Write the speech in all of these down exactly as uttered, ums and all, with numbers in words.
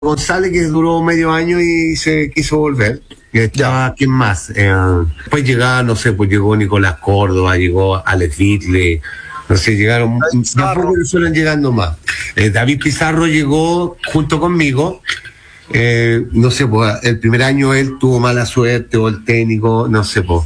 González, que duró medio año y se quiso volver. Y estaba, ¿quién más? Eh, después llegaba, no sé, pues llegó Nicolás Córdoba, llegó Alex Vitle, no sé, llegaron, tampoco suelen llegando más. Eh, David Pizarro llegó junto conmigo, eh, no sé, pues el primer año él tuvo mala suerte, o el técnico, no sé, pues.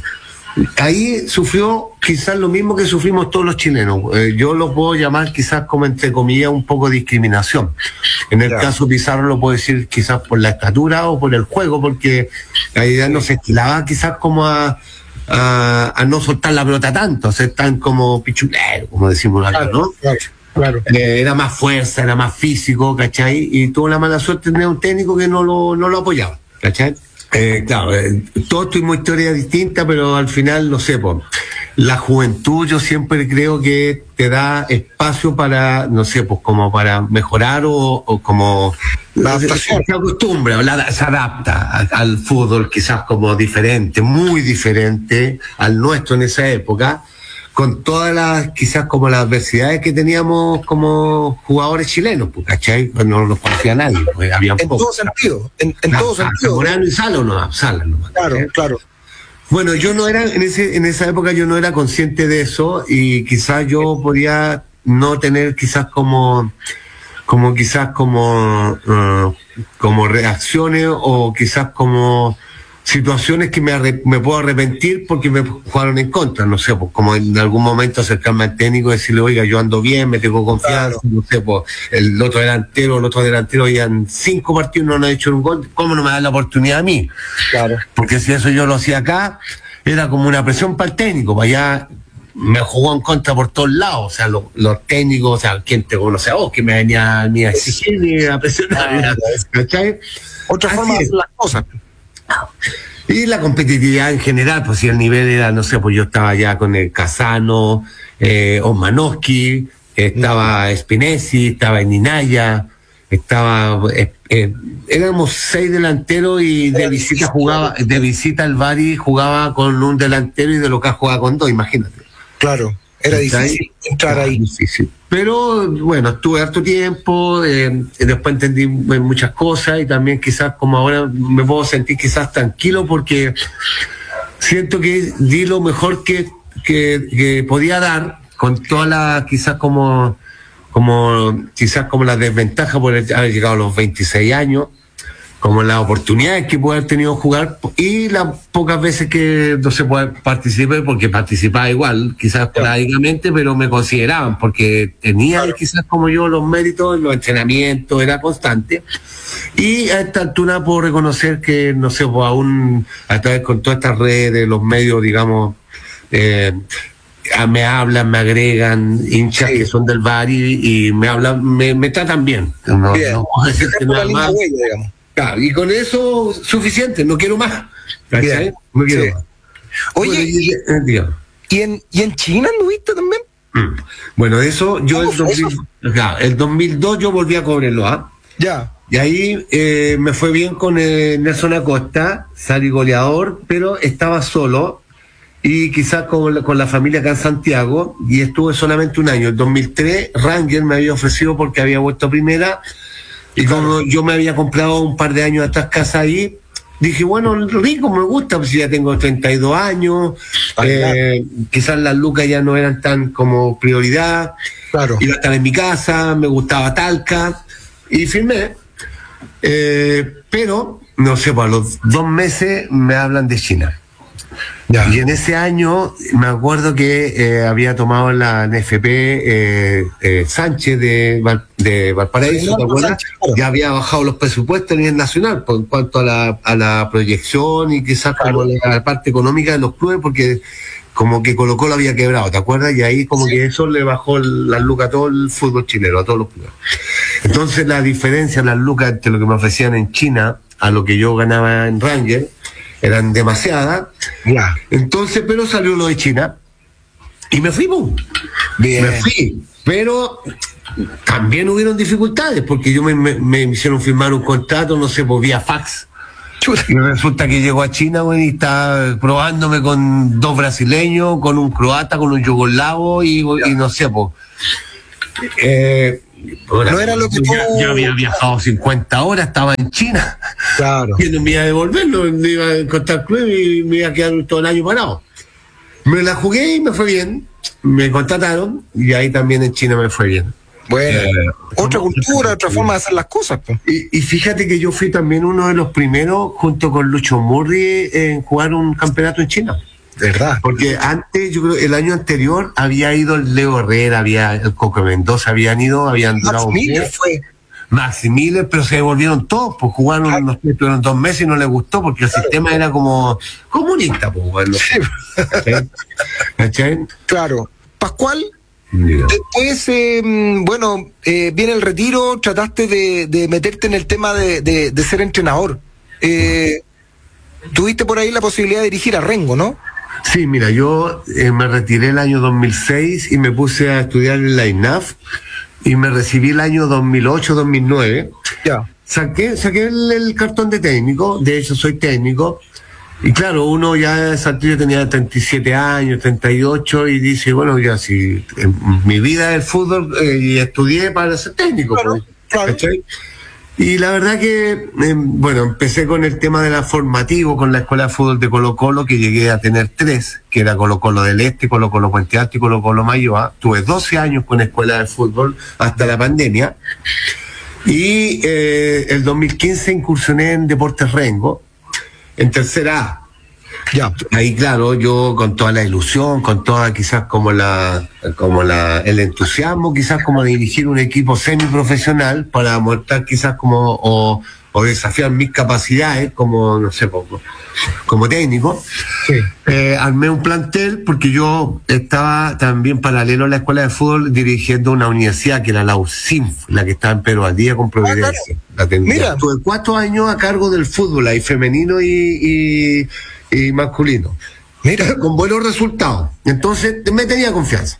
Ahí sufrió quizás lo mismo que sufrimos todos los chilenos. Eh, yo lo puedo llamar quizás como entre comillas un poco de discriminación. En el claro. caso Pizarro lo puedo decir quizás por la estatura o por el juego, porque la idea sí. no se estilaba quizás como a, a, a no soltar la pelota tanto, o ser tan como pichulero, como decimos acá, ¿no? Claro, claro. Eh, era más fuerza, era más físico, ¿cachai? Y tuvo la mala suerte de tener un técnico que no lo, no lo apoyaba, ¿cachai? Eh, claro, eh, todos tuvimos historias distintas, pero al final, no sé, pues, la juventud yo siempre creo que te da espacio para, no sé, pues como para mejorar o, o como la se, se acostumbra, la, se adapta a, al fútbol quizás como diferente, muy diferente al nuestro en esa época, con todas las, quizás como las adversidades que teníamos como jugadores chilenos, pues, ¿cachai? No los conocía nadie, pues, había en poco, todo sentido, en, en la, todo sentido. Morano y Salo no, Sala nomás. Claro, ¿eh? claro. Bueno, yo no era, en ese, en esa época yo no era consciente de eso, y quizás yo podía no tener quizás como, como quizás como, uh, como reacciones o quizás como situaciones que me, arre, me puedo arrepentir porque me jugaron en contra, no sé, pues como en algún momento acercarme al técnico y decirle, oiga, yo ando bien, me tengo confianza, claro. no sé, pues el otro delantero, el otro delantero ya en cinco partidos no han hecho un gol, ¿cómo no me dan la oportunidad a mí? Claro. Porque si eso yo lo hacía acá, era como una presión para el técnico, para allá me jugó en contra por todos lados, o sea, los, los técnicos, o sea, ¿quién te conoce a vos? Que me venía a, mí a exigir y a presionar, ¿cachai? Otra Así forma de es. hacer las cosas. Y la competitividad en general, pues si el nivel era, no sé, pues yo estaba ya con el Casano, eh, Osmanowski, estaba Spinesi, estaba Ninaya, estaba, eh, eh, éramos seis delanteros y de visita jugaba, de visita al Bari jugaba con un delantero y de local jugaba con dos, imagínate. Claro, era difícil entrar ahí. Difícil. Pero bueno, estuve harto tiempo, eh, después entendí muchas cosas y también quizás como ahora me puedo sentir quizás tranquilo porque siento que di lo mejor que, que, que podía dar con todas las quizás como, como quizás como la desventaja por haber llegado a los veintiséis años, como las oportunidades que pude haber tenido jugar y las pocas veces que no se puede participar, porque participaba igual, quizás esporádicamente, pero me consideraban, porque tenía claro. quizás como yo los méritos, los entrenamientos, era constante. Y a esta altura puedo reconocer que, no sé, pues aún a través con todas estas redes, los medios, digamos, eh, me hablan, me agregan hinchas sí. que son del Bari y, y me hablan, me, me tratan bien. No, bien. no puedo decirte nada más. Huella, digamos. Claro, y con eso suficiente, no quiero más. ¿Cachai? No quiero sí. más. Oye, bueno, y, y, ¿y, en, ¿y en China anduviste también? Mm. Bueno, eso, yo el, dos mil, eso? Claro, el dos mil dos yo volví a Cobreloa. ¿ah? Ya. Y ahí eh, me fue bien con eh, Nelson Acosta, salí goleador, pero estaba solo y quizás con la, con la familia acá en Santiago, y estuve solamente un año. En dos mil tres, Ranger me había ofrecido porque había vuelto a primera. Y como yo me había comprado un par de años atrás casa ahí, dije, bueno, rico, me gusta, pues ya tengo treinta y dos años, eh, quizás las lucas ya no eran tan como prioridad, claro. iba a estar en mi casa, me gustaba Talca, y firmé. Eh, pero, no sé, pues a los dos meses me hablan de China. Ya. Y en ese año me acuerdo que eh, había tomado la N F P eh, eh, Sánchez de, Val, de Valparaíso, sí, ¿te acuerdas? Sánchez, claro. Ya había bajado los presupuestos a nivel nacional por, en cuanto a la, a la proyección y quizás claro. como la, la parte económica de los clubes, porque como que Colo Colo había quebrado, ¿te acuerdas? Y ahí como sí. que eso le bajó las lucas a todo el fútbol chileno, a todos los clubes. Entonces la diferencia, las lucas entre lo que me ofrecían en China a lo que yo ganaba en Ranger eran demasiadas. Yeah. Entonces, pero salió lo de China y me fui, ¡pum! Bien. Me fui, pero también hubieron dificultades porque yo me, me, me hicieron firmar un contrato, no sé, por vía fax. Y resulta que llegó a China, güey, y está probándome con dos brasileños, con un croata, con un yugoslavo y, yeah. y no sé, pues. Eh, Bueno, no era lo que yo, tú... yo había viajado cincuenta horas, estaba en China. Claro. Y no me iba a devolver, no me iba a encontrar club y me iba a quedar todo el año parado. Me la jugué y me fue bien. Me contrataron y ahí también en China me fue bien. Bueno, Eh, otra cultura, otra forma de hacer las cosas, pues. Y, y fíjate que yo fui también uno de los primeros, junto con Lucho Murri, en jugar un campeonato en China. ¿Verdad? Porque antes, yo creo, el año anterior había ido el Leo Herrera, había el Coco Mendoza, habían ido, habían durado Max un Miller mes. fue. Maxi Miller, pero se devolvieron todos, pues jugaron, Ah. no sé, tuvieron dos meses y no les gustó porque el sistema era como comunista, pues bueno. Sí. ¿Cachai? ¿Cachai? Claro. Pascual, Digo. después, eh, bueno, eh, viene el retiro, trataste de, de meterte en el tema de, de, de ser entrenador. Eh, tuviste por ahí la posibilidad de dirigir a Rengo, ¿no? Sí, mira, yo eh, me retiré el año dos mil seis y me puse a estudiar en la I N A F y me recibí el año dos mil ocho dos mil nueve. Ya. Saqué, saqué el, el cartón de técnico, de hecho soy técnico, y claro, uno ya esa altura yo tenía treinta y siete años, treinta y ocho, y dice, bueno, ya si en mi vida es el fútbol, eh, y estudié para ser técnico, Claro, pues, claro. ¿cachai? Y la verdad que, eh, bueno, empecé con el tema de la formativo, con la Escuela de Fútbol de Colo Colo, que llegué a tener tres, que era Colo Colo del Este, Colo Colo Puente Alto y Colo Colo Mayoa. Tuve doce años con Escuela de Fútbol hasta la pandemia. Y eh, el dos mil quince incursioné en Deportes Rengo, en tercera A. Ya. Ahí, claro, yo con toda la ilusión, con toda quizás como la, como la, el entusiasmo, quizás como de dirigir un equipo semiprofesional para mostrar quizás como, o, o desafiar mis capacidades como, no sé, como, como técnico. Sí. Eh, armé un plantel porque yo estaba también paralelo a la escuela de fútbol dirigiendo una universidad que era la U C I N F, la que estaba en Perú al día con Providencia. Ah, claro. La tenía. Mira. Estuve cuatro años a cargo del fútbol, ahí femenino y, y y masculino. Mira. Con buenos resultados. Entonces me tenía confianza.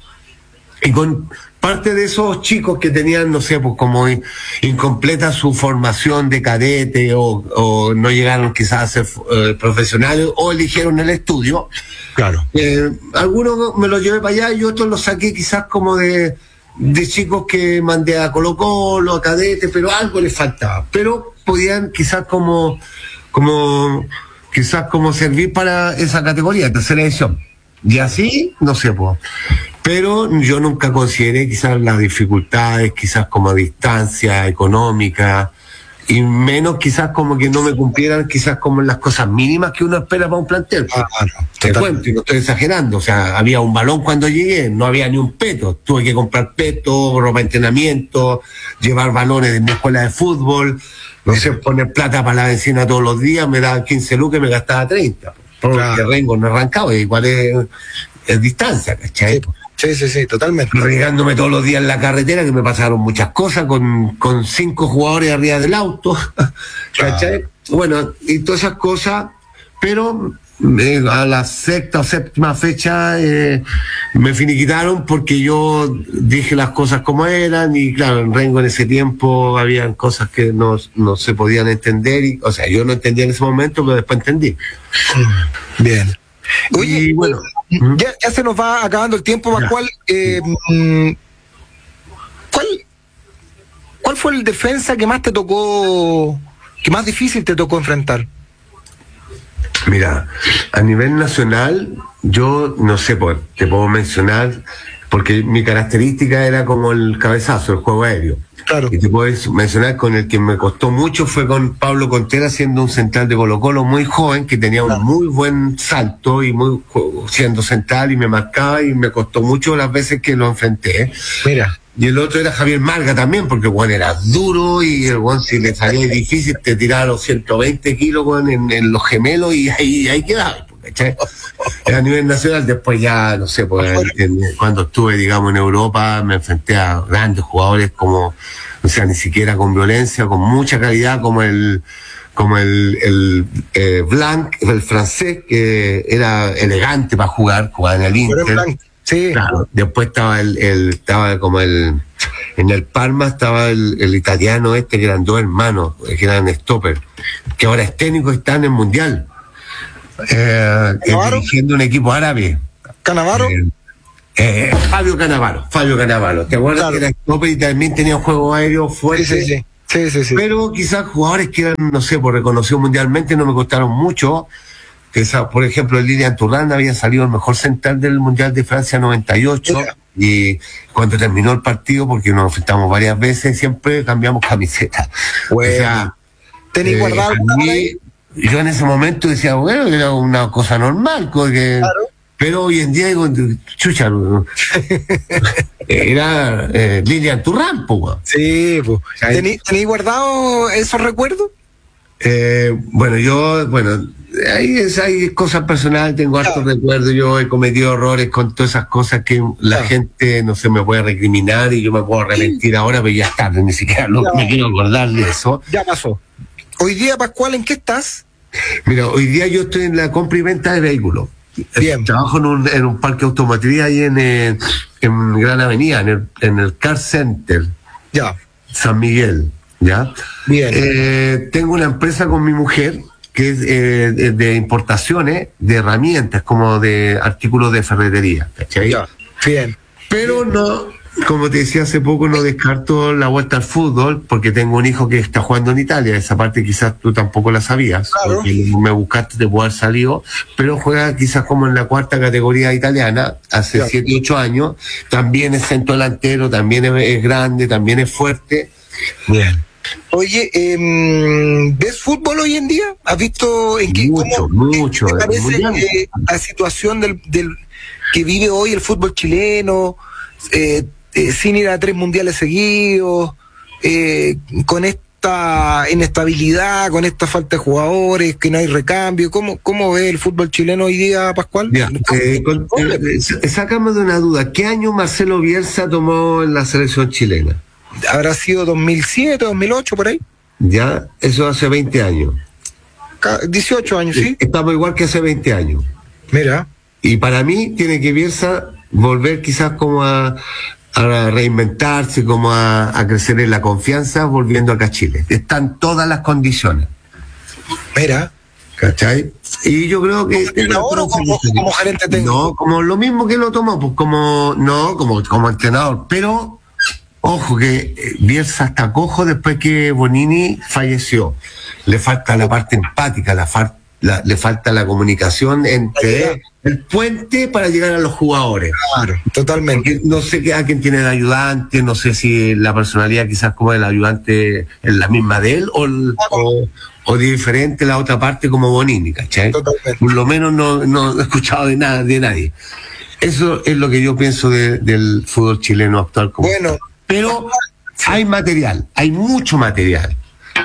Y con parte de esos chicos que tenían, no sé, pues como in- incompleta su formación de cadete o, o no llegaron quizás a ser eh, profesionales o eligieron el estudio, Claro. eh, algunos me los llevé para allá y otros los saqué quizás como de, de chicos que mandé a Colo Colo, a cadete, pero algo les faltaba. Pero podían quizás como, como quizás como servir para esa categoría, tercera edición. Y así, no sé, pues. Pero yo nunca consideré quizás las dificultades, quizás como a distancia económica, y menos quizás como que no me cumplieran quizás como las cosas mínimas que uno espera para un plantel. Ah, no, Te total. cuento, y no estoy exagerando, o sea, había un balón cuando llegué, no había ni un peto, tuve que comprar peto, ropa de entrenamiento, llevar balones de mi escuela de fútbol, no sé, poner plata para la benzina todos los días, me daban quince lucas y me gastaba treinta, porque Claro. Rengo no arrancaba, igual es, es distancia, ¿cachai? Sí, sí, sí, totalmente. Regándome todos los días en la carretera, que me pasaron muchas cosas, con, con cinco jugadores arriba del auto, ¿cachai? Bueno, y todas esas cosas, pero eh, a la sexta o séptima fecha eh, me finiquitaron porque yo dije las cosas como eran, y claro, en Rengo en ese tiempo habían cosas que no, no se podían entender, y, o sea, yo no entendía en ese momento, pero después entendí. Bien. Oye, Y bueno, ya, ya se nos va acabando el tiempo, Pascual. Eh, mm, ¿cuál, ¿Cuál fue el defensa que más te tocó, que más difícil te tocó enfrentar? mira, a nivel nacional, yo no sé, pues, te puedo mencionar, porque mi característica era como el cabezazo, el juego aéreo. Claro. Y te puedo mencionar con el que me costó mucho fue con Pablo Contreras, siendo un central de Colo Colo muy joven, que tenía un muy buen salto y muy siendo central, y me marcaba y me costó mucho las veces que lo enfrenté. Mira. Y el otro era Javier Marga también, porque el Juan era duro y el Juan, si le salía difícil, te tiraba los ciento veinte kilos Juan, en, en los gemelos, y ahí, ahí quedaba. ¿Cachai? A nivel nacional, después ya, no sé, pues, en- en- cuando estuve, digamos, en Europa, me enfrenté a grandes jugadores como, o sea, ni siquiera con violencia, con mucha calidad, como el como el, el eh, Blanc, el francés, que era elegante para jugar, jugaba en el Inter. Sí. Claro. Después estaba el, el, estaba como el, en el Parma estaba el, el italiano este, que eran dos hermanos, que eran stopper, que ahora es técnico, está en el Mundial. Eh, eh, ¿Canavaro? dirigiendo un equipo árabe. ¿Canavaro? Eh, Eh, Fabio Cannavaro, Fabio Cannavaro. ¿Te acuerdas Claro. que era stopper y también tenía un juego aéreo fuerte? Sí, sí, sí. Sí, sí, sí. Pero quizás jugadores que eran, no sé, por reconocidos mundialmente no me costaron mucho. Quizás, por ejemplo, el Lilian Thuram había salido el mejor central del Mundial de Francia noventa y ocho. Mira. Y cuando terminó el partido, porque nos enfrentamos varias veces, siempre cambiamos camiseta. Bueno. O sea, ¿Tenéis eh, guardado a alguna mí, por ahí? yo en ese momento decía, bueno, era una cosa normal, porque, Claro. pero hoy en día digo, chucha, no, era eh, Lilian Thuram, pues, weón. Sí, pues. Ahí. ¿Tenéis tenéis guardado esos recuerdos? Eh, bueno, yo, bueno, ahí es, hay cosas personales, tengo hartos Claro. recuerdos, yo he cometido errores con todas esas cosas que la Claro. gente no se me puede recriminar y yo me puedo arrepentir ahora, pero ya es tarde, ni siquiera lo- Claro. me quiero acordar de eso. Ya pasó. Hoy día, Pascual, ¿en qué estás? Mira, hoy día yo estoy en la compra y venta de vehículos. Bien. Trabajo en un, en un parque automotriz ahí en, eh, en Gran Avenida, en el, en el Car Center, Ya. San Miguel, ¿ya? Bien. Eh, tengo una empresa con mi mujer que es eh, de, de importaciones de herramientas, como de artículos de ferretería, ¿cachai? Ya. Bien. Pero no, como te decía hace poco, no descarto la vuelta al fútbol, porque tengo un hijo que está jugando en Italia, esa parte quizás tú tampoco la sabías, Claro. porque me buscaste de poder salido, pero juega quizás como en la cuarta categoría italiana, hace Ya. siete, ocho años, también es centro delantero, también es, es grande, también es fuerte. Bien. Oye, em, ¿ves fútbol hoy en día? ¿Has visto en qué Mucho, cómo- mucho, ¿Te el parece mundial. eh, la situación del, del que vive hoy el fútbol chileno, eh, eh, sin ir a tres mundiales seguidos, eh, con esta inestabilidad, con esta falta de jugadores, que no hay recambio? ¿Cómo, cómo ve el fútbol chileno hoy día, Pascual? Ya, eh, con- eh, eh, sácame de una duda, ¿qué año Marcelo Bielsa tomó en la selección chilena? ¿Habrá sido dos mil siete, dos mil ocho, por ahí? Ya, eso hace veinte años. Ca- dieciocho años, ¿sí? Estamos igual que hace veinte años. Mira. Y para mí tiene que Bielsa volver quizás como a, a reinventarse, como a, a crecer en la confianza, volviendo acá a Chile. Están todas las condiciones, Mira. ¿cachai? Y yo creo que... entrenador o como- como gerente técnico? No, como lo mismo que lo tomó, pues como, no, como, como entrenador, pero... Ojo que eh, Bielsa está cojo después que Bonini falleció. Le falta la parte empática, la far- la- le falta la comunicación entre el puente para llegar a los jugadores. Claro, totalmente. Porque no sé qué, a quién tiene de ayudante, no sé si la personalidad quizás como el ayudante es la misma de él o, el- o, o diferente la otra parte como Bonini, ¿cachai? Totalmente. Por lo menos no, no he escuchado de nada de nadie. Eso es lo que yo pienso de- del fútbol chileno actual. Como Bueno. pero hay material, hay mucho material.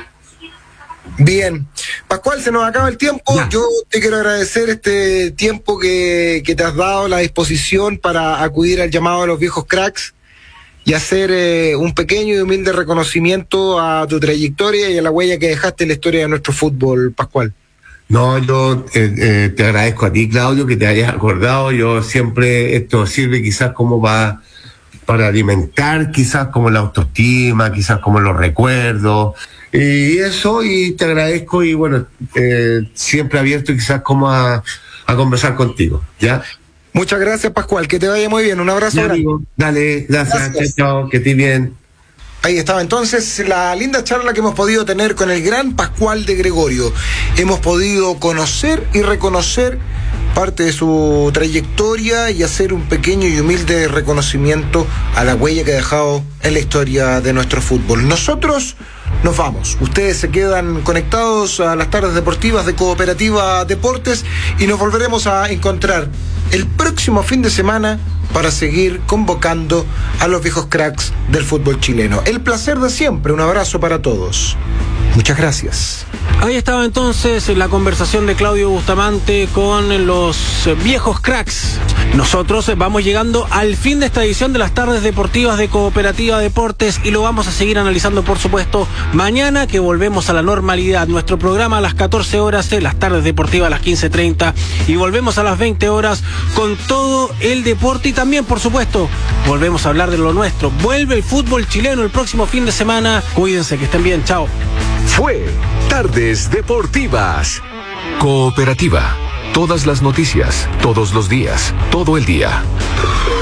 Bien. Pascual, se nos acaba el tiempo. Ya. Yo te quiero agradecer este tiempo que, que te has dado, la disposición para acudir al llamado de los viejos cracks y hacer eh, un pequeño y humilde reconocimiento a tu trayectoria y a la huella que dejaste en la historia de nuestro fútbol, Pascual. No, yo eh, eh, te agradezco a ti, Claudio, que te hayas acordado. Yo siempre, esto sirve quizás como para para alimentar quizás como la autoestima, quizás como los recuerdos, y eso, y te agradezco, y bueno, eh, siempre abierto quizás como a, a conversar contigo, ¿ya? Muchas gracias, Pascual, que te vaya muy bien, un abrazo Ya, grande. amigo, dale, gracias, Gracias. chao, chao, que estés bien. Ahí estaba entonces la linda charla que hemos podido tener con el gran Pascual de Gregorio. Hemos podido conocer y reconocer parte de su trayectoria y hacer un pequeño y humilde reconocimiento a la huella que ha dejado en la historia de nuestro fútbol. Nosotros nos vamos. Ustedes se quedan conectados a las tardes deportivas de Cooperativa Deportes y nos volveremos a encontrar el próximo fin de semana para seguir convocando a los viejos cracks del fútbol chileno. El placer de siempre. Un abrazo para todos. Muchas gracias. Ahí estaba entonces la conversación de Claudio Bustamante con los viejos cracks. Nosotros vamos llegando al fin de esta edición de las tardes deportivas de Cooperativa Deportes y lo vamos a seguir analizando, por supuesto, mañana, que volvemos a la normalidad. Nuestro programa a las catorce horas, las tardes deportivas a las quince treinta, y volvemos a las veinte horas con todo el deporte y también, por supuesto, volvemos a hablar de lo nuestro. Vuelve el fútbol chileno el próximo fin de semana. Cuídense, que estén bien. Chao. Fue Tardes Deportivas. Cooperativa. Todas las noticias, todos los días, todo el día.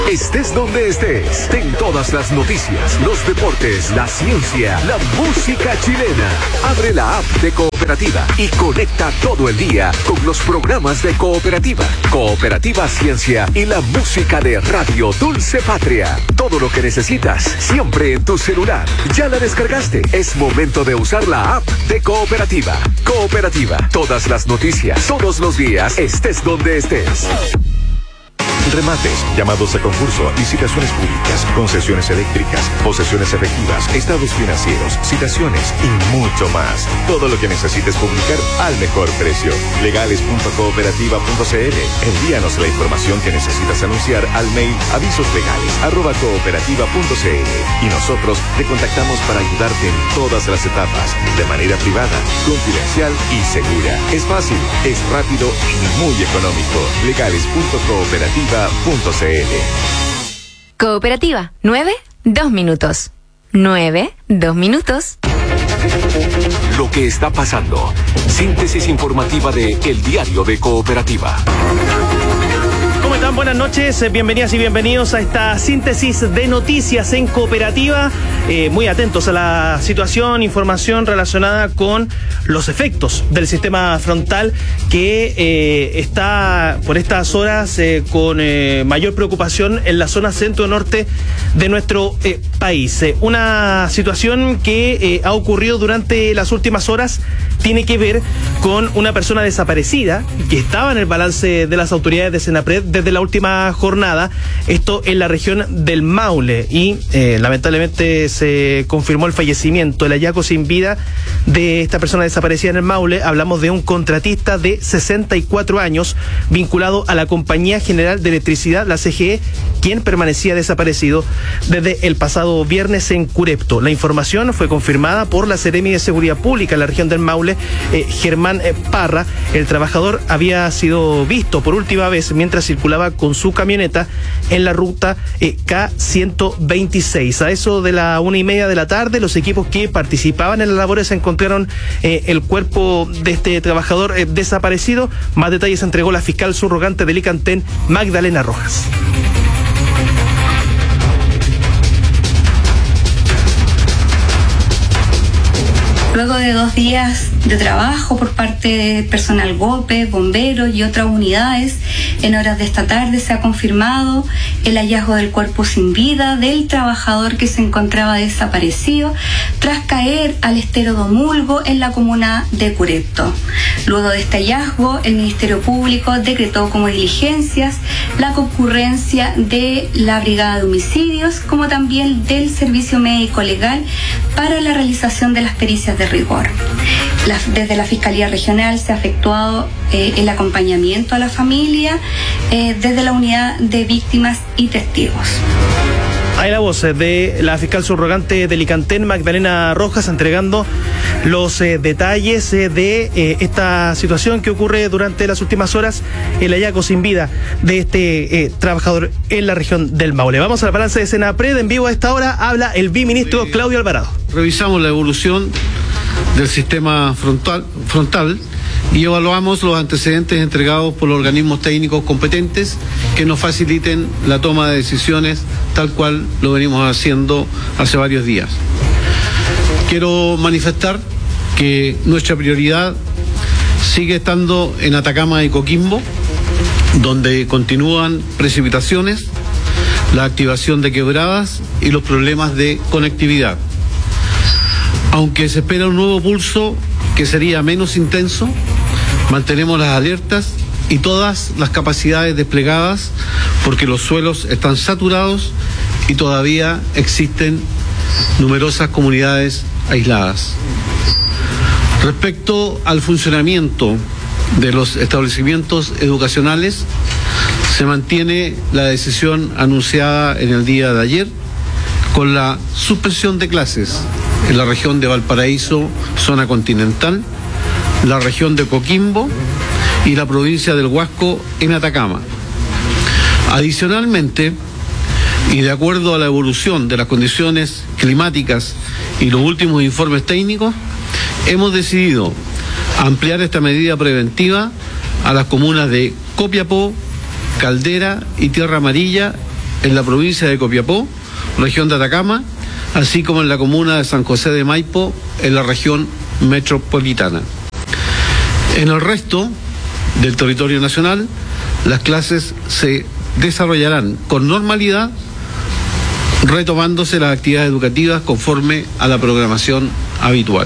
estés donde estés. Ten todas las noticias, los deportes, la ciencia, la música chilena. Abre la app de Cooperativa y conecta todo el día con los programas de Cooperativa, Cooperativa Ciencia y la música de Radio Dulce Patria. Todo lo que necesitas, siempre en tu celular. ¿Ya la descargaste? Es momento de usar la app de Cooperativa. Cooperativa, todas las noticias, todos los días, estés donde estés. Remates, llamados a concurso, licitaciones públicas, concesiones eléctricas, posesiones efectivas, estados financieros, citaciones y mucho más. Todo lo que necesites publicar al mejor precio. legales punto cooperativa punto c l. Envíanos la información que necesitas anunciar al mail avisoslegales arroba cooperativa punto c l y nosotros te contactamos para ayudarte en todas las etapas, de manera privada, confidencial y segura. Es fácil, es rápido y muy económico. legales punto cooperativa punto c l. Cooperativa, nueve, dos minutos. nueve, dos minutos. Lo que está pasando. Síntesis informativa de El Diario de Cooperativa. ¿Cómo están? Buenas noches, bienvenidas y bienvenidos a esta síntesis de noticias en Cooperativa. Eh, muy atentos a la situación, información relacionada con los efectos del sistema frontal que eh, está por estas horas eh, con eh, mayor preocupación en la zona centro-norte de nuestro eh, país. Eh, una situación que eh, ha ocurrido durante las últimas horas tiene que ver con una persona desaparecida que estaba en el balance de las autoridades de Senapred desde la última jornada, esto en la región del Maule, y eh, lamentablemente se confirmó el fallecimiento, el hallazgo sin vida de esta persona desaparecida en el Maule. Hablamos de un contratista de sesenta y cuatro años vinculado a la Compañía General de Electricidad, la C G E, quien permanecía desaparecido desde el pasado viernes en Curepto. La información fue confirmada por la Seremi de Seguridad Pública en la región del Maule, eh, Germán eh, Parra. El trabajador había sido visto por última vez mientras circulaba con su camioneta en la ruta eh, K ciento veintiséis. A eso de la una y media de la tarde, los equipos que participaban en las labores encontraron eh, el cuerpo de este trabajador eh, desaparecido. Más detalles entregó la fiscal subrogante de Licantén, Magdalena Rojas. Luego de dos días de trabajo por parte de personal GOPE, bomberos y otras unidades, en horas de esta tarde se ha confirmado el hallazgo del cuerpo sin vida del trabajador que se encontraba desaparecido tras caer al estero Domulgo en la comuna de Curepto. Luego de este hallazgo, el Ministerio Público decretó como diligencias la concurrencia de la Brigada de Homicidios, como también del Servicio Médico Legal para la realización de las pericias de rigor. La, desde la Fiscalía Regional se ha efectuado eh, el acompañamiento a la familia eh, desde la unidad de víctimas y testigos. Hay la voz de la fiscal subrogante de Licantén, Magdalena Rojas, entregando los eh, detalles eh, de eh, esta situación que ocurre durante las últimas horas, el hallazgo sin vida de este eh, trabajador en la región del Maule. Vamos al balance de Senapred. En vivo a esta hora habla el viceministro eh, Claudio Alvarado. Revisamos la evolución del sistema frontal, frontal y evaluamos los antecedentes entregados por los organismos técnicos competentes que nos faciliten la toma de decisiones tal cual lo venimos haciendo hace varios días. Quiero manifestar que nuestra prioridad sigue estando en Atacama y Coquimbo, donde continúan precipitaciones, la activación de quebradas y los problemas de conectividad. Aunque se espera un nuevo pulso que sería menos intenso, mantenemos las alertas y todas las capacidades desplegadas porque los suelos están saturados y todavía existen numerosas comunidades aisladas. Respecto al funcionamiento de los establecimientos educacionales, se mantiene la decisión anunciada en el día de ayer con la suspensión de clases en la región de Valparaíso, zona continental, la región de Coquimbo y la provincia del Huasco en Atacama. Adicionalmente, y de acuerdo a la evolución de las condiciones climáticas y los últimos informes técnicos, hemos decidido ampliar esta medida preventiva a las comunas de Copiapó, Caldera y Tierra Amarilla en la provincia de Copiapó, región de Atacama, así como en la comuna de San José de Maipo, en la región metropolitana. En el resto del territorio nacional, las clases se desarrollarán con normalidad, retomándose las actividades educativas conforme a la programación habitual.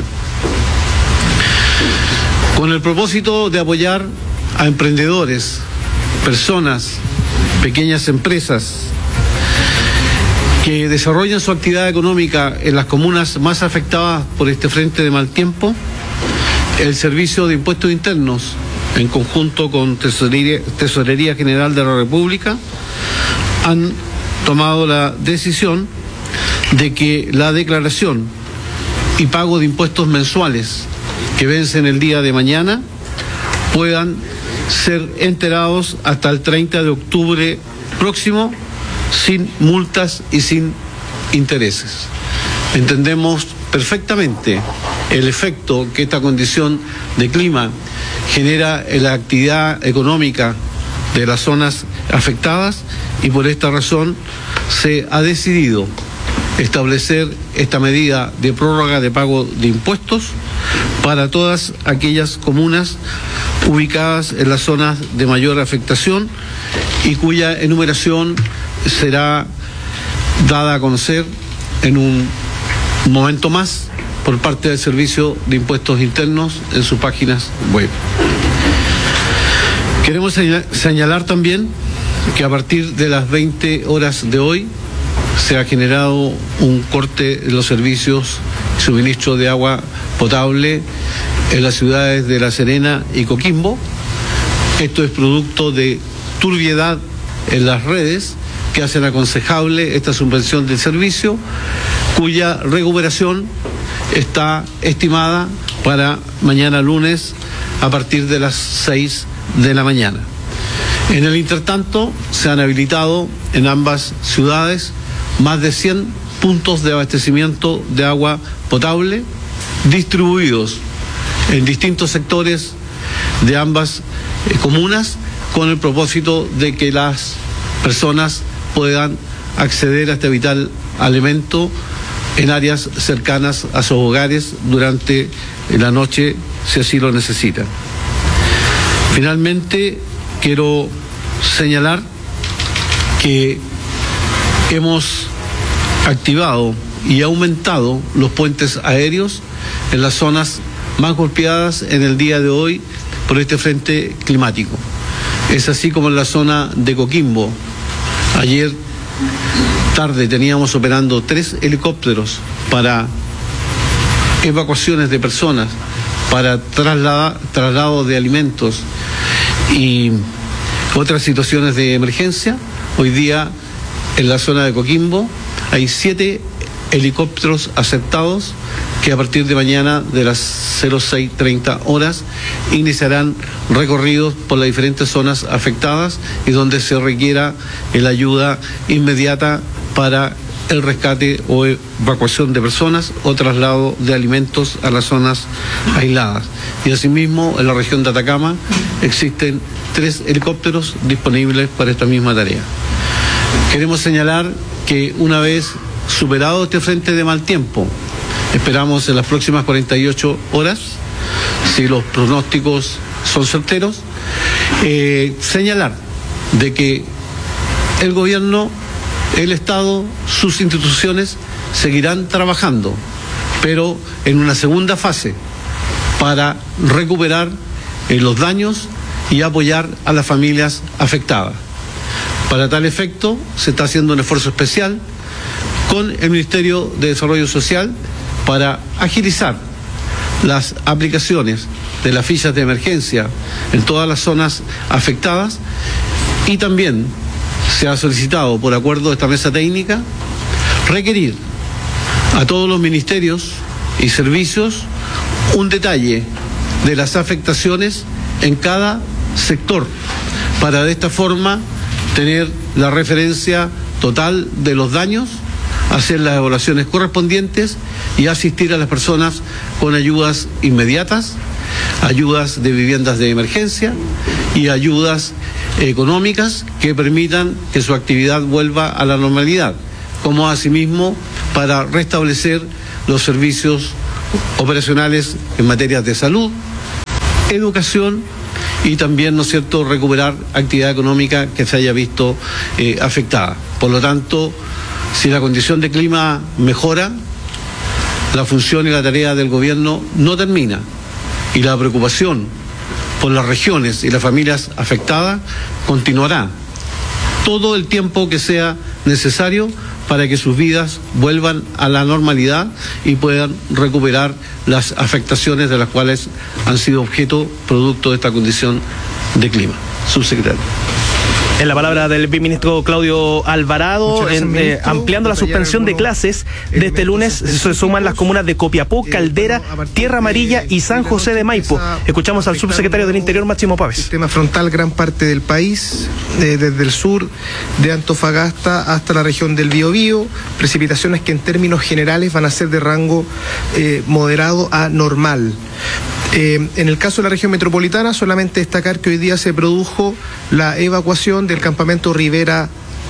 Con el propósito de apoyar a emprendedores, personas, pequeñas empresas que desarrollan su actividad económica en las comunas más afectadas por este frente de mal tiempo, el Servicio de Impuestos Internos, en conjunto con Tesorería, Tesorería General de la República, han tomado la decisión de que la declaración y pago de impuestos mensuales que vencen el día de mañana puedan ser enterados hasta el treinta de octubre próximo, sin multas y sin intereses. Entendemos perfectamente el efecto que esta condición de clima genera en la actividad económica de las zonas afectadas y por esta razón se ha decidido establecer esta medida de prórroga de pago de impuestos para todas aquellas comunas ubicadas en las zonas de mayor afectación y cuya enumeración será dada a conocer en un momento más por parte del Servicio de Impuestos Internos en sus páginas web. Queremos señalar también que a partir de las veinte horas de hoy se ha generado un corte de los servicios y suministro de agua potable en las ciudades de La Serena y Coquimbo. Esto es producto de turbiedad en las redes que hacen aconsejable esta suspensión del servicio, cuya recuperación está estimada para mañana lunes a partir de las seis de la mañana. En el intertanto, se han habilitado en ambas ciudades más de cien puntos de abastecimiento de agua potable distribuidos en distintos sectores de ambas eh, comunas con el propósito de que las personas puedan acceder a este vital alimento en áreas cercanas a sus hogares durante la noche si así lo necesitan. Finalmente, quiero señalar que hemos activado y aumentado los puentes aéreos en las zonas más golpeadas en el día de hoy por este frente climático. Es así como en la zona de Coquimbo. Ayer tarde teníamos operando tres helicópteros para evacuaciones de personas, para traslada, traslado de alimentos y otras situaciones de emergencia. Hoy día en la zona de Coquimbo hay siete helicópteros aceptados que a partir de mañana de las cero seis treinta horas iniciarán recorridos por las diferentes zonas afectadas y donde se requiera la ayuda inmediata para el rescate o evacuación de personas o traslado de alimentos a las zonas aisladas. Y asimismo, en la región de Atacama existen tres helicópteros disponibles para esta misma tarea. Queremos señalar que una vez superado este frente de mal tiempo, esperamos en las próximas cuarenta y ocho horas, si los pronósticos son certeros, eh, señalar de que el gobierno, el Estado, sus instituciones seguirán trabajando, pero en una segunda fase para recuperar eh, los daños y apoyar a las familias afectadas. Para tal efecto, se está haciendo un esfuerzo especial con el Ministerio de Desarrollo Social para agilizar las aplicaciones de las fichas de emergencia en todas las zonas afectadas y también se ha solicitado, por acuerdo de esta mesa técnica, requerir a todos los ministerios y servicios un detalle de las afectaciones en cada sector para de esta forma tener la referencia total de los daños, hacer las evaluaciones correspondientes y asistir a las personas con ayudas inmediatas, ayudas de viviendas de emergencia y ayudas económicas que permitan que su actividad vuelva a la normalidad, como asimismo para restablecer los servicios operacionales en materia de salud, educación y también, ¿no es cierto?, recuperar actividad económica que se haya visto eh, afectada. Por lo tanto, si la condición de clima mejora, la función y la tarea del gobierno no termina, y la preocupación por las regiones y las familias afectadas continuará todo el tiempo que sea necesario para que sus vidas vuelvan a la normalidad y puedan recuperar las afectaciones de las cuales han sido objeto producto de esta condición de clima. Subsecretario. En la palabra del viceministro Claudio Alvarado, en, eh, ampliando la suspensión de clases, de este lunes se suman las comunas de Copiapó, Caldera, Tierra Amarilla y San José de Maipo. Escuchamos al subsecretario del Interior, Máximo Pávez. Sistema frontal gran parte del país, eh, desde el sur de Antofagasta hasta la región del Biobío, precipitaciones que en términos generales van a ser de rango eh, moderado a normal. Eh, en el caso de la región metropolitana, solamente destacar que hoy día se produjo la evacuación del campamento Rivera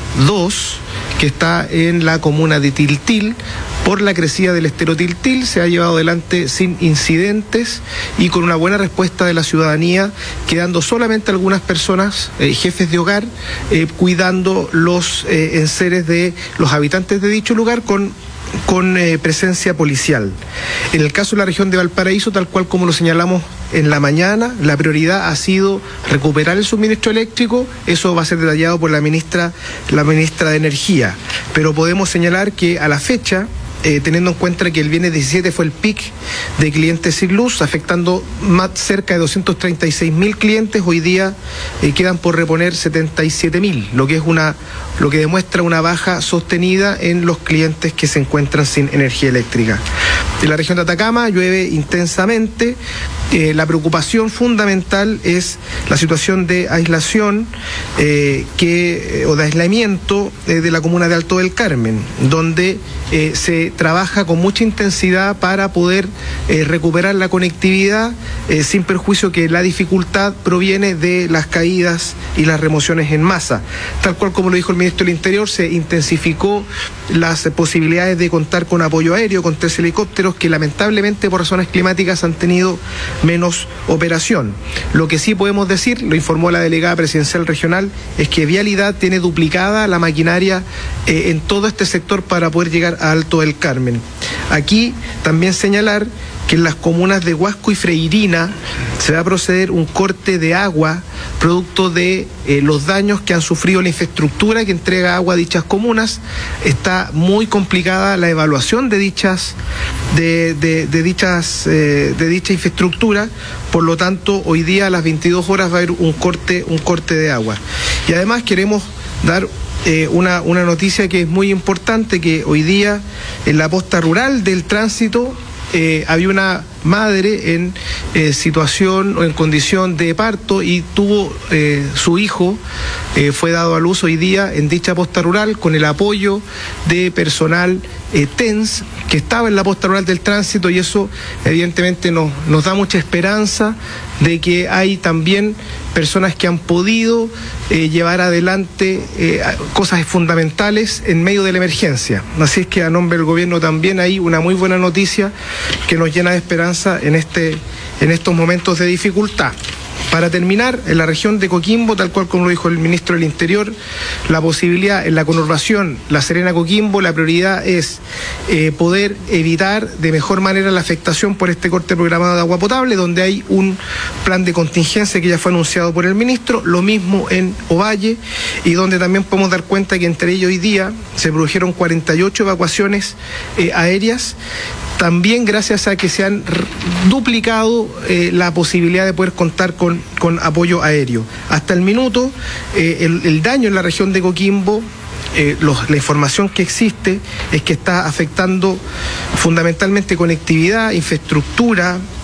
dos, que está en la comuna de Tiltil, por la crecida del estero Tiltil. Se ha llevado adelante sin incidentes y con una buena respuesta de la ciudadanía, quedando solamente algunas personas, eh, jefes de hogar, eh, cuidando los eh, enseres de los habitantes de dicho lugar con con eh, presencia policial. En el caso de la región de Valparaíso, tal cual como lo señalamos en la mañana, la prioridad ha sido recuperar el suministro eléctrico. Eso va a ser detallado por la ministra, la ministra de Energía. Pero podemos señalar que a la fecha, Eh, teniendo en cuenta que el viernes diecisiete fue el pic de clientes sin luz, afectando más cerca de doscientos treinta y seis mil clientes, hoy día eh, quedan por reponer setenta y siete mil, lo que es una, lo que demuestra una baja sostenida en los clientes que se encuentran sin energía eléctrica. En la región de Atacama llueve intensamente. Eh, la preocupación fundamental es la situación de aislación eh, que, eh, o de aislamiento eh, de la comuna de Alto del Carmen, donde eh, se trabaja con mucha intensidad para poder eh, recuperar la conectividad, eh, sin perjuicio que la dificultad proviene de las caídas y las remociones en masa. Tal cual como lo dijo el ministro del Interior, se intensificó las posibilidades de contar con apoyo aéreo, con tres helicópteros que lamentablemente por razones climáticas han tenido menos operación. Lo que sí podemos decir, lo informó la delegada presidencial regional, es que Vialidad tiene duplicada la maquinaria eh, en todo este sector para poder llegar a Alto del Carmen. Aquí también señalar que en las comunas de Huasco y Freirina se va a proceder un corte de agua producto de eh, los daños que han sufrido la infraestructura que entrega agua a dichas comunas. Está muy complicada la evaluación de dichas de, de, de dichas eh, de dicha infraestructura, por lo tanto hoy día a las veintidós horas va a haber un corte un corte de agua. Y además queremos dar Eh, una, una noticia que es muy importante, que hoy día en la posta rural del tránsito eh, había una madre en eh, situación o en condición de parto y tuvo eh, su hijo, eh, fue dado a luz hoy día en dicha posta rural con el apoyo de personal eh, T E N S que estaba en la posta rural del tránsito, y eso evidentemente nos, nos da mucha esperanza de que hay también personas que han podido eh, llevar adelante eh, cosas fundamentales en medio de la emergencia. Así es que a nombre del gobierno también hay una muy buena noticia que nos llena de esperanza en este, en estos momentos de dificultad. Para terminar, en la región de Coquimbo, tal cual como lo dijo el ministro del Interior, la posibilidad en la conurbación La Serena-Coquimbo, la prioridad es eh, poder evitar de mejor manera la afectación por este corte programado de agua potable, donde hay un plan de contingencia que ya fue anunciado por el ministro, lo mismo en Ovalle, y donde también podemos dar cuenta que entre ellos hoy día se produjeron cuarenta y ocho evacuaciones eh, aéreas, también gracias a que se han duplicado eh, la posibilidad de poder contar con, con apoyo aéreo. Hasta el minuto, eh, el, el daño en la región de Coquimbo, eh, los, la información que existe es que está afectando fundamentalmente conectividad, infraestructura,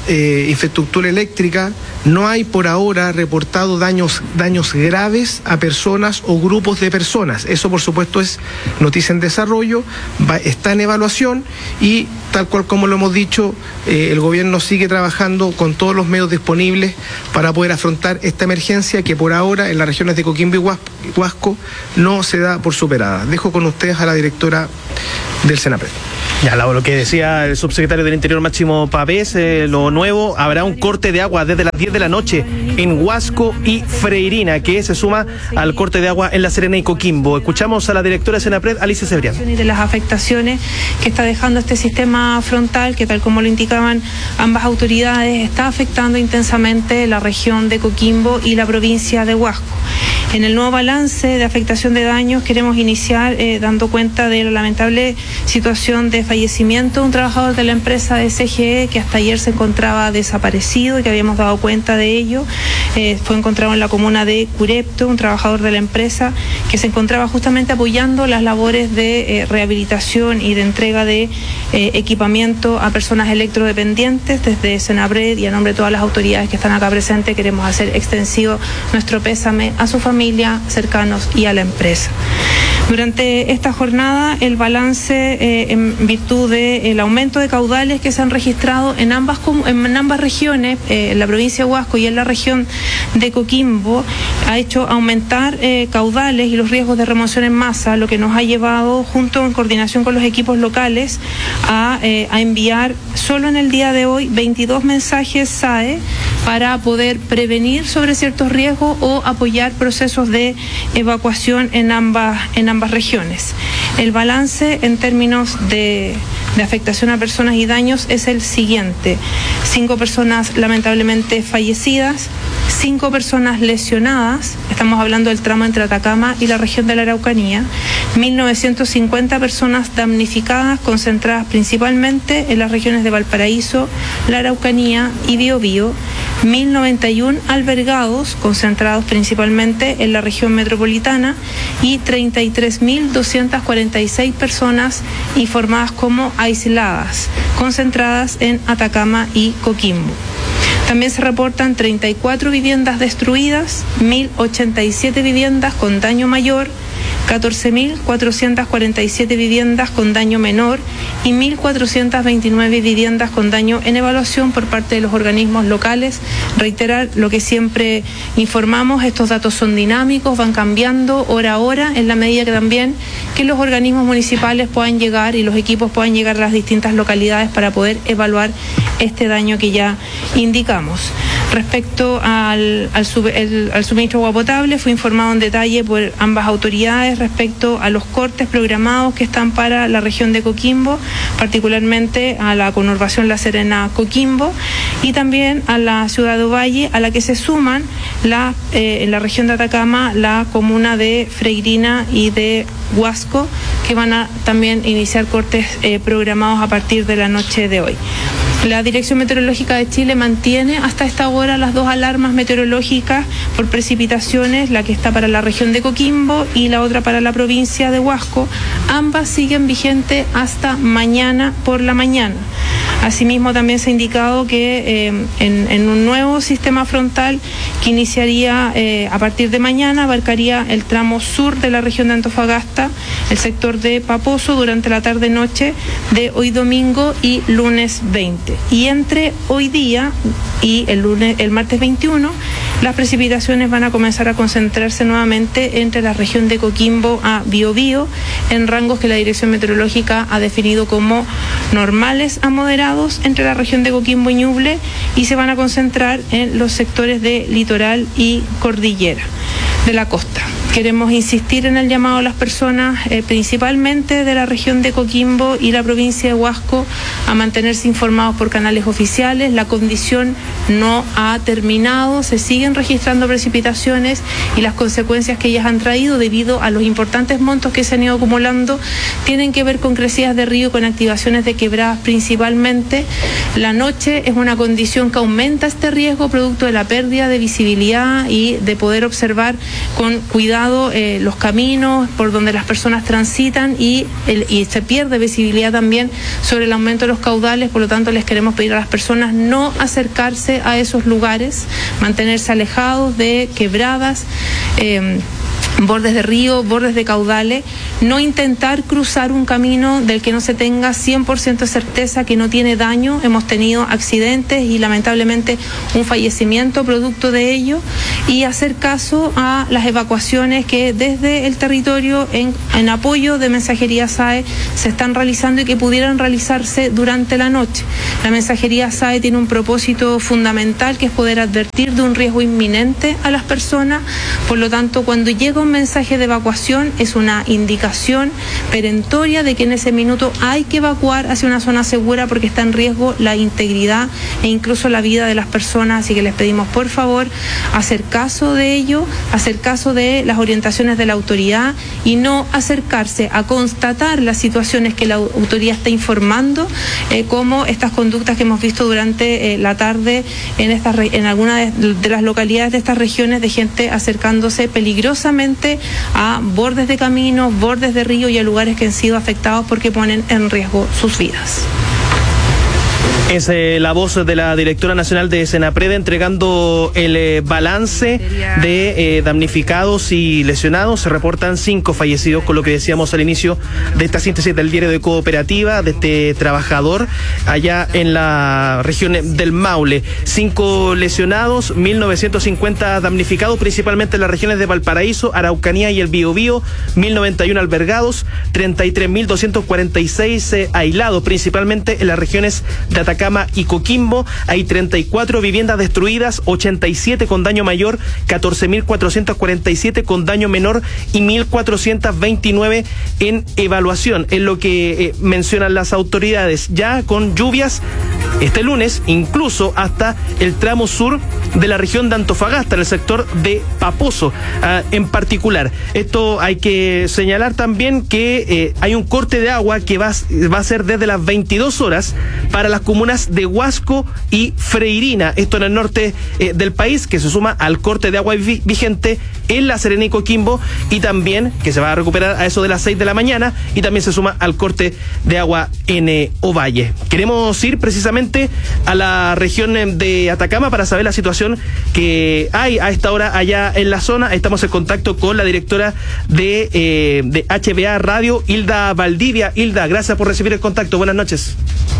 eh, infraestructura eléctrica, no hay por ahora reportado daños, daños graves a personas o grupos de personas. Eso, por supuesto, es noticia en desarrollo, va, está en evaluación y, tal cual como lo hemos dicho, eh, el gobierno sigue trabajando con todos los medios disponibles para poder afrontar esta emergencia que por ahora en las regiones de Coquimbo y Huasco no se da por superada. Dejo con ustedes a la directora del Senapred. Ya, lo que decía el subsecretario del Interior, Máximo Pavés, eh, lo nuevo, habrá un corte de agua desde las diez de la noche en Huasco y Freirina, que se suma al corte de agua en La Serena y Coquimbo. Escuchamos a la directora de Senapred, Alicia Cebrián. Y de las afectaciones que está dejando este sistema frontal, que tal como lo indicaban ambas autoridades, está afectando intensamente la región de Coquimbo y la provincia de Huasco. En el nuevo balance de afectación de daños queremos iniciar eh, dando cuenta de la lamentable situación de fallecimiento de un trabajador de la empresa de C G E que hasta ayer se encontraba desaparecido y que habíamos dado cuenta de ello. Eh, fue encontrado en la comuna de Curepto, un trabajador de la empresa que se encontraba justamente apoyando las labores de eh, rehabilitación y de entrega de eh, equipamiento a personas electrodependientes. Desde Senapred y a nombre de todas las autoridades que están acá presentes queremos hacer extensivo nuestro pésame a su familia, cercanos y a la empresa. Durante esta jornada, el balance, eh, en virtud del aumento de caudales que se han registrado en ambas, en ambas regiones, eh, en la provincia de Huasco y en la región de Coquimbo, ha hecho aumentar eh, caudales y los riesgos de remoción en masa, lo que nos ha llevado, junto en coordinación con los equipos locales, a, eh, a enviar solo en el día de hoy veintidós mensajes S A E para poder prevenir sobre ciertos riesgos o apoyar procesos de evacuación en ambas, en ambas regiones. El balance en términos de, de afectación a personas y daños es el siguiente: cinco personas lamentablemente fallecidas, cinco personas lesionadas, estamos hablando del tramo entre Atacama y la región de la Araucanía, mil novecientas cincuenta personas damnificadas, concentradas principalmente en las regiones de Valparaíso, la Araucanía y Biobío, mil noventa y uno albergados, concentrados principalmente en la región metropolitana, y treinta y tres mil doscientas cuarenta y seis personas informadas como aisladas, concentradas en Atacama y Coquimbo. También se reportan treinta y cuatro viviendas destruidas, mil ochenta y siete viviendas con daño mayor, catorce mil cuatrocientas cuarenta y siete viviendas con daño menor y mil cuatrocientas veintinueve viviendas con daño en evaluación por parte de los organismos locales. Reiterar lo que siempre informamos: estos datos son dinámicos, van cambiando hora a hora, en la medida que también que los organismos municipales puedan llegar y los equipos puedan llegar a las distintas localidades para poder evaluar este daño que ya indicamos. Respecto al, al, sub, el, al suministro de agua potable, fue informado en detalle por ambas autoridades respecto a los cortes programados que están para la región de Coquimbo, particularmente a la conurbación La Serena-Coquimbo, y también a la ciudad de Ovalle, a la que se suman la, eh, en la región de Atacama la comuna de Freirina y de Huasco, que van a también iniciar cortes eh, programados a partir de la noche de hoy. La Dirección Meteorológica de Chile mantiene hasta esta hora las dos alarmas meteorológicas por precipitaciones, la que está para la región de Coquimbo y la otra para la provincia de Huasco. Ambas siguen vigentes hasta mañana por la mañana. Asimismo, también se ha indicado que eh, en, en un nuevo sistema frontal que iniciaría eh, a partir de mañana, abarcaría el tramo sur de la región de Antofagasta, el sector de Paposo, durante la tarde-noche de hoy domingo y lunes veinte. Y entre hoy día y el lunes, el martes veintiuno, las precipitaciones van a comenzar a concentrarse nuevamente entre la región de Coquimbo a Biobío, en rangos que la Dirección Meteorológica ha definido como normales a moderados entre la región de Coquimbo y Ñuble, y se van a concentrar en los sectores de litoral y cordillera de la costa. Queremos insistir en el llamado a las personas, eh, principalmente de la región de Coquimbo y la provincia de Huasco, a mantenerse informados por canales oficiales. La condición no ha terminado, se siguen registrando precipitaciones y las consecuencias que ellas han traído debido a los importantes montos que se han ido acumulando tienen que ver con crecidas de río, con activaciones de quebradas principalmente. La noche es una condición que aumenta este riesgo producto de la pérdida de visibilidad y de poder observar con cuidado eh, los caminos por donde las personas transitan y, el, y se pierde visibilidad también sobre el aumento de los caudales. Por lo tanto, les queremos pedir a las personas no acercarse a esos lugares, mantenerse alejados de quebradas, eh, bordes de río, bordes de caudales, no intentar cruzar un camino del que no se tenga cien por ciento de certeza que no tiene daño. Hemos tenido accidentes y lamentablemente un fallecimiento producto de ello, y hacer caso a las evacuaciones que desde el territorio en, en apoyo de Mensajería S A E se están realizando y que pudieran realizarse durante la noche. La Mensajería S A E tiene un propósito fundamental, que es poder advertir de un riesgo inminente a las personas. Por lo tanto, cuando llega un mensaje de evacuación es una indicación perentoria de que en ese minuto hay que evacuar hacia una zona segura, porque está en riesgo la integridad e incluso la vida de las personas. Así que les pedimos por favor hacer caso de ello, hacer caso de las orientaciones de la autoridad y no acercarse a constatar las situaciones que la autoridad está informando, eh, como estas conductas que hemos visto durante eh, la tarde en, estas, en algunas de, de las localidades de estas regiones, de gente acercándose peligrosamente a bordes de caminos, bordes de río y a lugares que han sido afectados porque ponen en riesgo sus vidas. Es eh, la voz de la directora nacional de Senapred entregando el eh, balance de eh, damnificados y lesionados. Se reportan cinco fallecidos, con lo que decíamos al inicio de esta síntesis del diario de Cooperativa, de este trabajador allá en la región del Maule. Cinco lesionados, mil novecientos cincuenta damnificados, principalmente en las regiones de Valparaíso, Araucanía y el Biobío, mil noventa y uno albergados, treinta y tres mil doscientos cuarenta y seis eh, aislados, principalmente en las regiones de Atacama y Coquimbo. Hay treinta y cuatro viviendas destruidas, ochenta y siete con daño mayor, catorce mil cuatrocientos cuarenta y siete con daño menor y mil cuatrocientos veintinueve en evaluación. Es lo que eh, mencionan las autoridades. Ya con lluvias este lunes, incluso hasta el tramo sur de la región de Antofagasta, en el sector de Paposo uh, en particular. Esto hay que señalar también que eh, hay un corte de agua que va, va a ser desde las veintidós horas para las comunas de Huasco y Freirina, esto en el norte eh, del país, que se suma al corte de agua vi- vigente en La Serena y Coquimbo, y también que se va a recuperar a eso de las seis de la mañana, y también se suma al corte de agua en eh, Ovalle. Queremos ir precisamente a la región de Atacama para saber la situación que hay a esta hora allá en la zona. Estamos en contacto con la directora de, eh, de H B A Radio, Hilda Valdivia. Hilda, gracias por recibir el contacto. Buenas noches.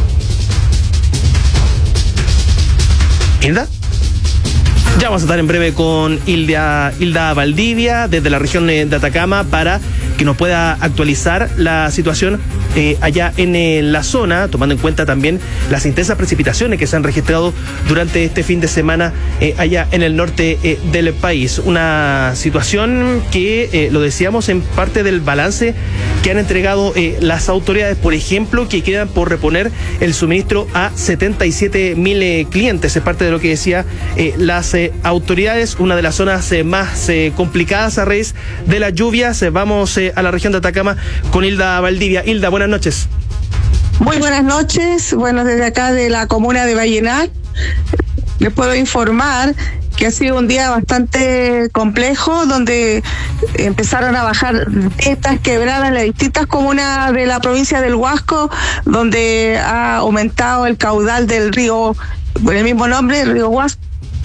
¿Hilda? Ya vamos a estar en breve con Hilda, Hilda Valdivia desde la región de Atacama para que nos pueda actualizar la situación eh, allá en eh, la zona, tomando en cuenta también las intensas precipitaciones que se han registrado durante este fin de semana eh, allá en el norte eh, del país. Una situación que, eh, lo decíamos, en parte del balance que han entregado eh, las autoridades, por ejemplo, que quedan por reponer el suministro a setenta y siete mil eh, clientes. Es parte de lo que decía eh, las eh, autoridades, una de las zonas eh, más eh, complicadas a raíz de las lluvias. Eh, vamos eh, a la región de Atacama con Hilda Valdivia. Hilda, buenas noches. Muy buenas noches. Bueno, desde acá de la comuna de Vallenar les puedo informar que ha sido un día bastante complejo, donde empezaron a bajar estas quebradas en las distintas comunas de la provincia del Huasco, donde ha aumentado el caudal del río, con el mismo nombre, el río Huasco.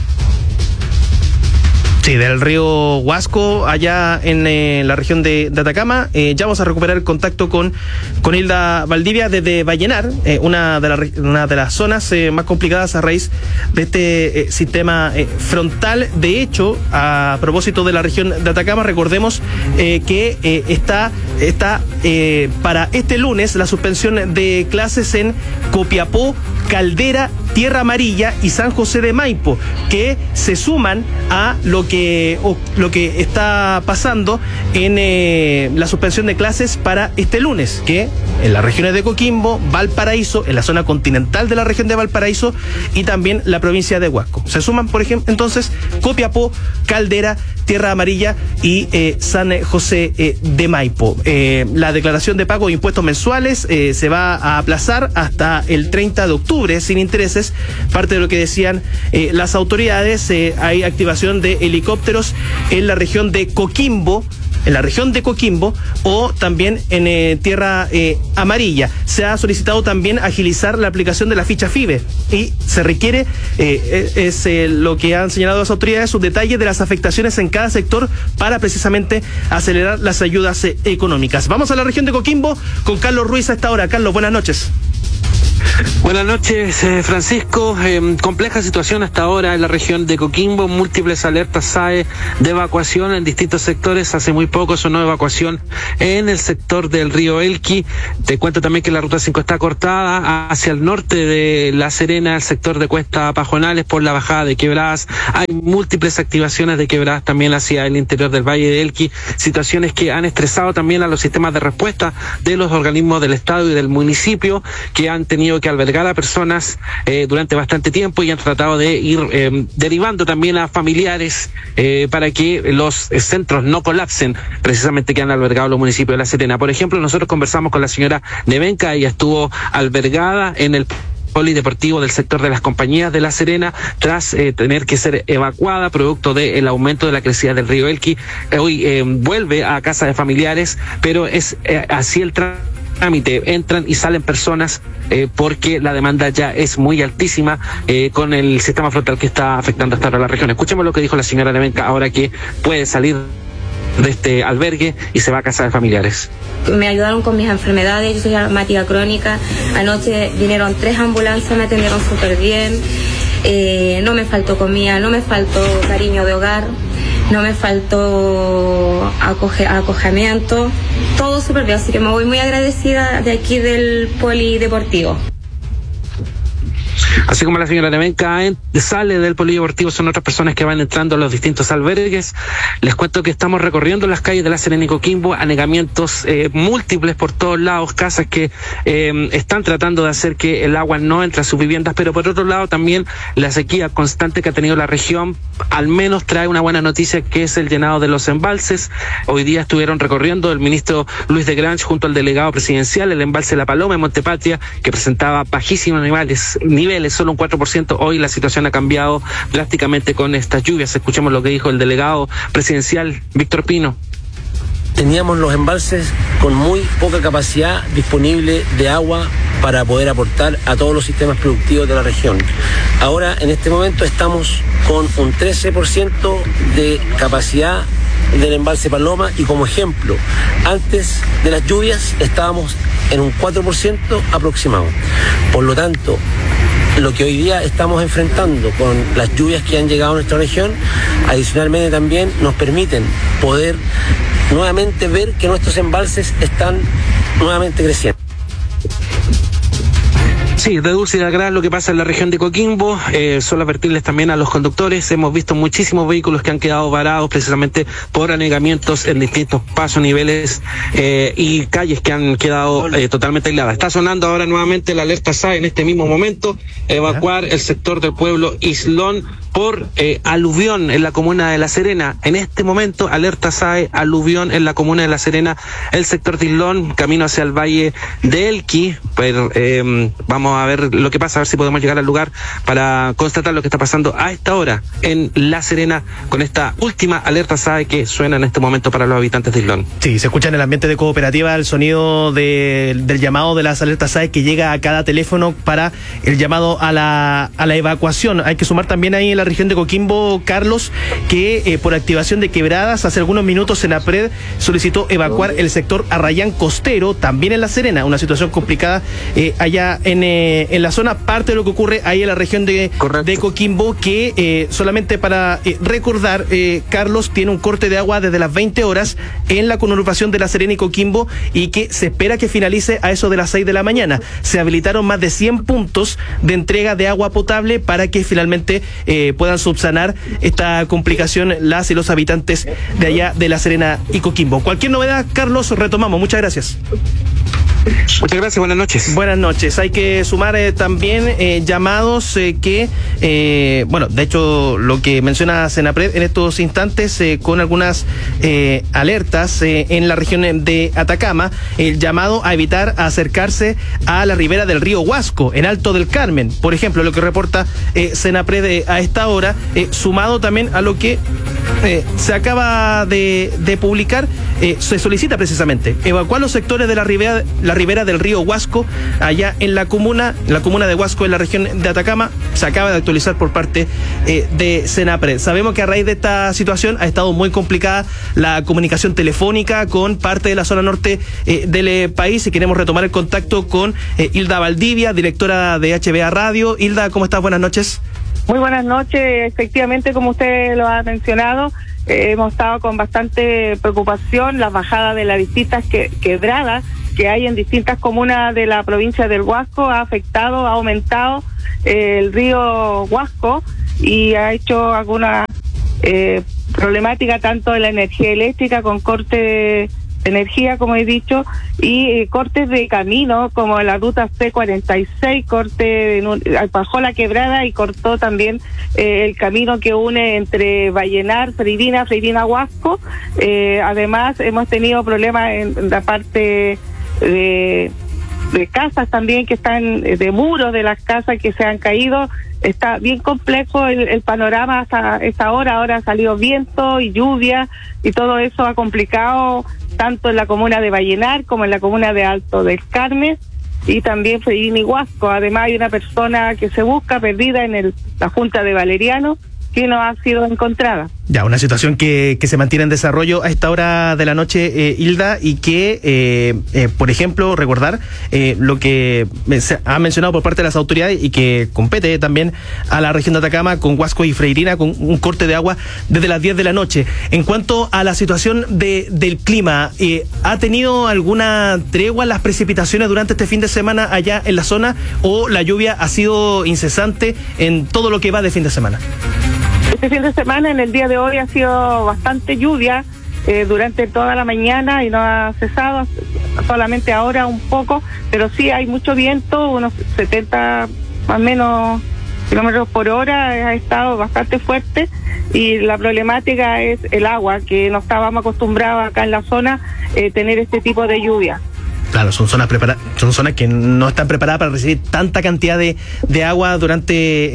Sí, del río Huasco, allá en eh, la región de, de Atacama. Eh, ya vamos a recuperar el contacto con, con Hilda Valdivia desde Vallenar, eh, una, de la, una de las zonas eh, más complicadas a raíz de este eh, sistema eh, frontal. De hecho, a propósito de la región de Atacama, recordemos eh, que eh, está, está eh, para este lunes la suspensión de clases en Copiapó, Caldera, Tierra Amarilla y San José de Maipo, que se suman a lo que, o, lo que está pasando en eh, la suspensión de clases para este lunes, que en las regiones de Coquimbo, Valparaíso, en la zona continental de la región de Valparaíso y también la provincia de Huasco. Se suman, por ejemplo, entonces Copiapó, Caldera, Tierra Amarilla y eh, San José eh, de Maipo. Eh, la declaración de pago de impuestos mensuales eh, se va a aplazar hasta el treinta de octubre sin intereses. Parte de lo que decían eh, las autoridades, eh, hay activación de helicópteros en la región de Coquimbo, en la región de Coquimbo o también en eh, Tierra eh, Amarilla. Se ha solicitado también agilizar la aplicación de la ficha FIBE y se requiere, eh, es eh, lo que han señalado las autoridades, un detalle de las afectaciones en cada sector para precisamente acelerar las ayudas eh, económicas. Vamos a la región de Coquimbo con Carlos Ruiz a esta hora. Carlos, buenas noches. Buenas noches, eh, Francisco. Eh, compleja situación hasta ahora en la región de Coquimbo, múltiples alertas S A E de evacuación en distintos sectores. Hace muy poco sonó evacuación en el sector del río Elqui. Te cuento también que la ruta cinco está cortada hacia el norte de La Serena, el sector de Cuesta Pajonales, por la bajada de Quebradas. Hay múltiples activaciones de Quebradas también hacia el interior del Valle de Elqui, situaciones que han estresado también a los sistemas de respuesta de los organismos del Estado y del municipio, que han tenido que albergar a personas eh, durante bastante tiempo y han tratado de ir eh, derivando también a familiares eh, para que los eh, centros no colapsen, precisamente que han albergado los municipios de La Serena. Por ejemplo, nosotros conversamos con la señora Nevenka, ella estuvo albergada en el polideportivo del sector de las compañías de La Serena tras eh, tener que ser evacuada producto del aumento de la crecida del río Elqui. Eh, hoy eh, vuelve a casa de familiares, pero es eh, así el trámite. Trámite, entran y salen personas eh, porque la demanda ya es muy altísima eh, con el sistema frontal que está afectando hasta ahora la región. Escuchemos lo que dijo la señora Nevenka ahora que puede salir de este albergue y se va a casa de familiares. Me ayudaron con mis enfermedades, yo soy asmática crónica. Anoche vinieron tres ambulancias, me atendieron súper bien. Eh, no me faltó comida, no me faltó cariño de hogar, no me faltó acoge, acogimiento, todo súper bien, así que me voy muy agradecida de aquí del polideportivo. Así como la señora Nevenka sale del polideportivo, son otras personas que van entrando a los distintos albergues. Les cuento que estamos recorriendo las calles de La Serena y Coquimbo, anegamientos eh, múltiples por todos lados, casas que eh, están tratando de hacer que el agua no entre a sus viviendas, pero por otro lado también la sequía constante que ha tenido la región al menos trae una buena noticia, que es el llenado de los embalses. Hoy día estuvieron recorriendo el ministro Luis de Grange junto al delegado presidencial el embalse La Paloma en Montepatria, que presentaba bajísimos niveles, niveles solo un cuatro por ciento. Hoy la situación ha cambiado drásticamente con estas lluvias. Escuchemos lo que dijo el delegado presidencial Víctor Pino. Teníamos los embalses con muy poca capacidad disponible de agua para poder aportar a todos los sistemas productivos de la región. Ahora, en este momento, estamos con un trece por ciento de capacidad del embalse Paloma y, como ejemplo, antes de las lluvias estábamos en un cuatro por ciento aproximado. Por lo tanto, lo que hoy día estamos enfrentando con las lluvias que han llegado a nuestra región, adicionalmente también nos permiten poder nuevamente ver que nuestros embalses están nuevamente creciendo. Sí, de dulce y de agradable lo que pasa en la región de Coquimbo. Eh, solo advertirles también a los conductores, hemos visto muchísimos vehículos que han quedado varados precisamente por anegamientos en distintos pasos, niveles eh, y calles que han quedado eh, totalmente aisladas. Está sonando ahora nuevamente la alerta S A E en este mismo momento, evacuar el sector del pueblo Islón por eh, aluvión en la comuna de La Serena. En este momento, alerta S A E, aluvión en la comuna de La Serena, el sector de Islón, camino hacia el valle de Elqui. Pero, eh, vamos a ver lo que pasa, a ver si podemos llegar al lugar para constatar lo que está pasando a esta hora en La Serena con esta última alerta S A E que suena en este momento para los habitantes de Islón. Sí, se escucha en el ambiente de cooperativa el sonido de, del llamado de las alertas S A E que llega a cada teléfono para el llamado a la, a la evacuación. Hay que sumar también ahí en la región de Coquimbo, Carlos, que eh, por activación de quebradas hace algunos minutos Senapred solicitó evacuar el sector Arrayán Costero, también en La Serena, una situación complicada eh, allá en, eh, eh, en la zona, parte de lo que ocurre ahí en la región de, de Coquimbo, que eh, solamente para eh, recordar, eh, Carlos, tiene un corte de agua desde las veinte horas en la conurbación de La Serena y Coquimbo, y que se espera que finalice a eso de las seis de la mañana. Se habilitaron más de cien puntos de entrega de agua potable para que finalmente eh, puedan subsanar esta complicación las y los habitantes de allá de La Serena y Coquimbo. Cualquier novedad, Carlos, retomamos. Muchas gracias. Muchas gracias, buenas noches. Buenas noches. Hay que sumar eh, también eh, llamados eh, que, eh, bueno, de hecho, lo que menciona Senapred en estos instantes, eh, con algunas eh, alertas eh, en la región de Atacama, el llamado a evitar acercarse a la ribera del río Huasco, en Alto del Carmen, por ejemplo, lo que reporta eh, Senapred eh, a esta hora, eh, sumado también a lo que eh, se acaba de, de publicar, eh, se solicita precisamente evacuar los sectores de la ribera, la ribera del río Huasco, allá en la comuna, la comuna de Huasco, en la región de Atacama. Se acaba de actualizar por parte eh, de Senapred. Sabemos que a raíz de esta situación ha estado muy complicada la comunicación telefónica con parte de la zona norte eh, del eh, país, y queremos retomar el contacto con eh, Hilda Valdivia, directora de H B A Radio. Hilda, ¿cómo estás? Buenas noches. Muy buenas noches. Efectivamente, como usted lo ha mencionado, eh, hemos estado con bastante preocupación las bajadas de las distintas que, quebradas que hay en distintas comunas de la provincia del Huasco. Ha afectado, ha aumentado eh, el río Huasco, y ha hecho alguna eh, problemática tanto en la energía eléctrica, con corte de energía, como he dicho, y eh, cortes de camino, como la ruta C cuarenta y seis, corte en un, bajó la quebrada y cortó también eh, el camino que une entre Vallenar, Freirina, Freirina, Huasco. Eh, además, hemos tenido problemas en, en la parte de, de casas también, que están, de muros de las casas que se han caído. Está bien complejo el, el panorama hasta esta hora. Ahora ha salido viento y lluvia, y todo eso ha complicado tanto en la comuna de Vallenar como en la comuna de Alto del Carmen, y también Freirina y Huasco. Además, hay una persona que se busca perdida en el, la Junta de Valeriano, que no ha sido encontrada. Ya, una situación que, que se mantiene en desarrollo a esta hora de la noche, eh, Hilda, y que, eh, eh, por ejemplo, recordar eh, lo que se ha mencionado por parte de las autoridades y que compete también a la región de Atacama, con Huasco y Freirina, con un corte de agua desde las diez de la noche. En cuanto a la situación de, del clima, eh, ¿ha tenido alguna tregua en las precipitaciones durante este fin de semana allá en la zona, o la lluvia ha sido incesante en todo lo que va de fin de semana? Este fin de semana, en el día de hoy, ha sido bastante lluvia eh, durante toda la mañana, y no ha cesado, solamente ahora un poco, pero sí hay mucho viento, unos setenta más o menos kilómetros por hora, ha estado bastante fuerte, y la problemática es el agua, que no estábamos acostumbrados acá en la zona eh, tener este tipo de lluvia. Claro, son zonas preparadas, son zonas que no están preparadas para recibir tanta cantidad de, de agua durante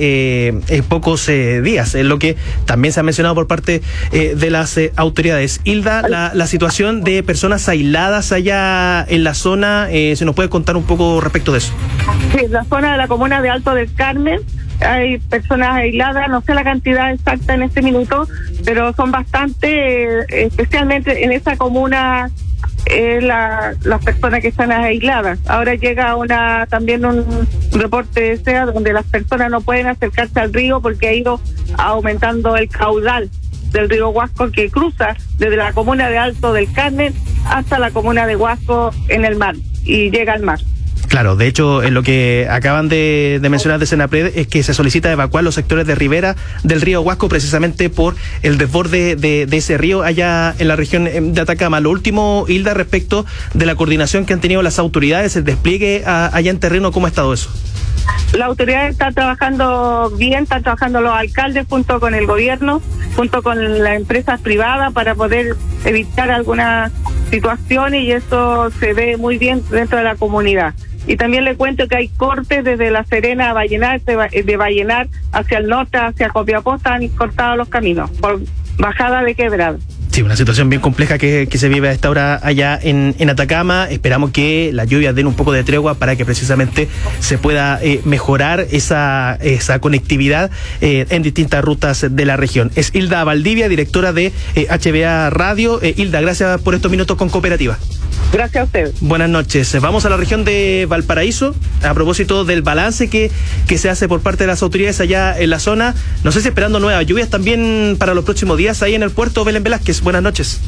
eh, eh, pocos eh, días, es lo que también se ha mencionado por parte eh, de las eh, autoridades. Hilda, la, la situación de personas aisladas allá en la zona, eh, ¿se nos puede contar un poco respecto de eso? Sí, en la zona de la comuna de Alto del Carmen hay personas aisladas, no sé la cantidad exacta en este minuto, pero son bastante, eh, especialmente en esa comuna, eh, la, las personas que están aisladas. Ahora llega una también un reporte de SEA donde las personas no pueden acercarse al río porque ha ido aumentando el caudal del río Huasco, que cruza desde la comuna de Alto del Carmen hasta la comuna de Huasco en el mar, y llega al mar. Claro, de hecho, en lo que acaban de, de mencionar de Senapred es que se solicita evacuar los sectores de ribera del río Huasco, precisamente por el desborde de, de ese río allá en la región de Atacama. Lo último, Hilda, respecto de la coordinación que han tenido las autoridades, el despliegue a, allá en terreno, ¿cómo ha estado eso? La autoridad está trabajando bien, están trabajando los alcaldes junto con el gobierno, junto con las empresas privadas, para poder evitar algunas situaciones, y eso se ve muy bien dentro de la comunidad. Y también le cuento que hay cortes desde La Serena a Vallenar, de Vallenar hacia el norte, hacia Copiapó, están cortados los caminos por bajada de quebrada. Sí, una situación bien compleja que, que se vive a esta hora allá en, en Atacama. Esperamos que las lluvias den un poco de tregua para que precisamente se pueda eh, mejorar esa, esa conectividad eh, en distintas rutas de la región. Es Hilda Valdivia, directora de eh, H B A Radio. Eh, Hilda, gracias por estos minutos con Cooperativa. Gracias a usted. Buenas noches. Vamos a la región de Valparaíso, a propósito del balance que, que se hace por parte de las autoridades allá en la zona. No sé si esperando nuevas lluvias también para los próximos días ahí en el puerto. Belén Velázquez, buenas noches.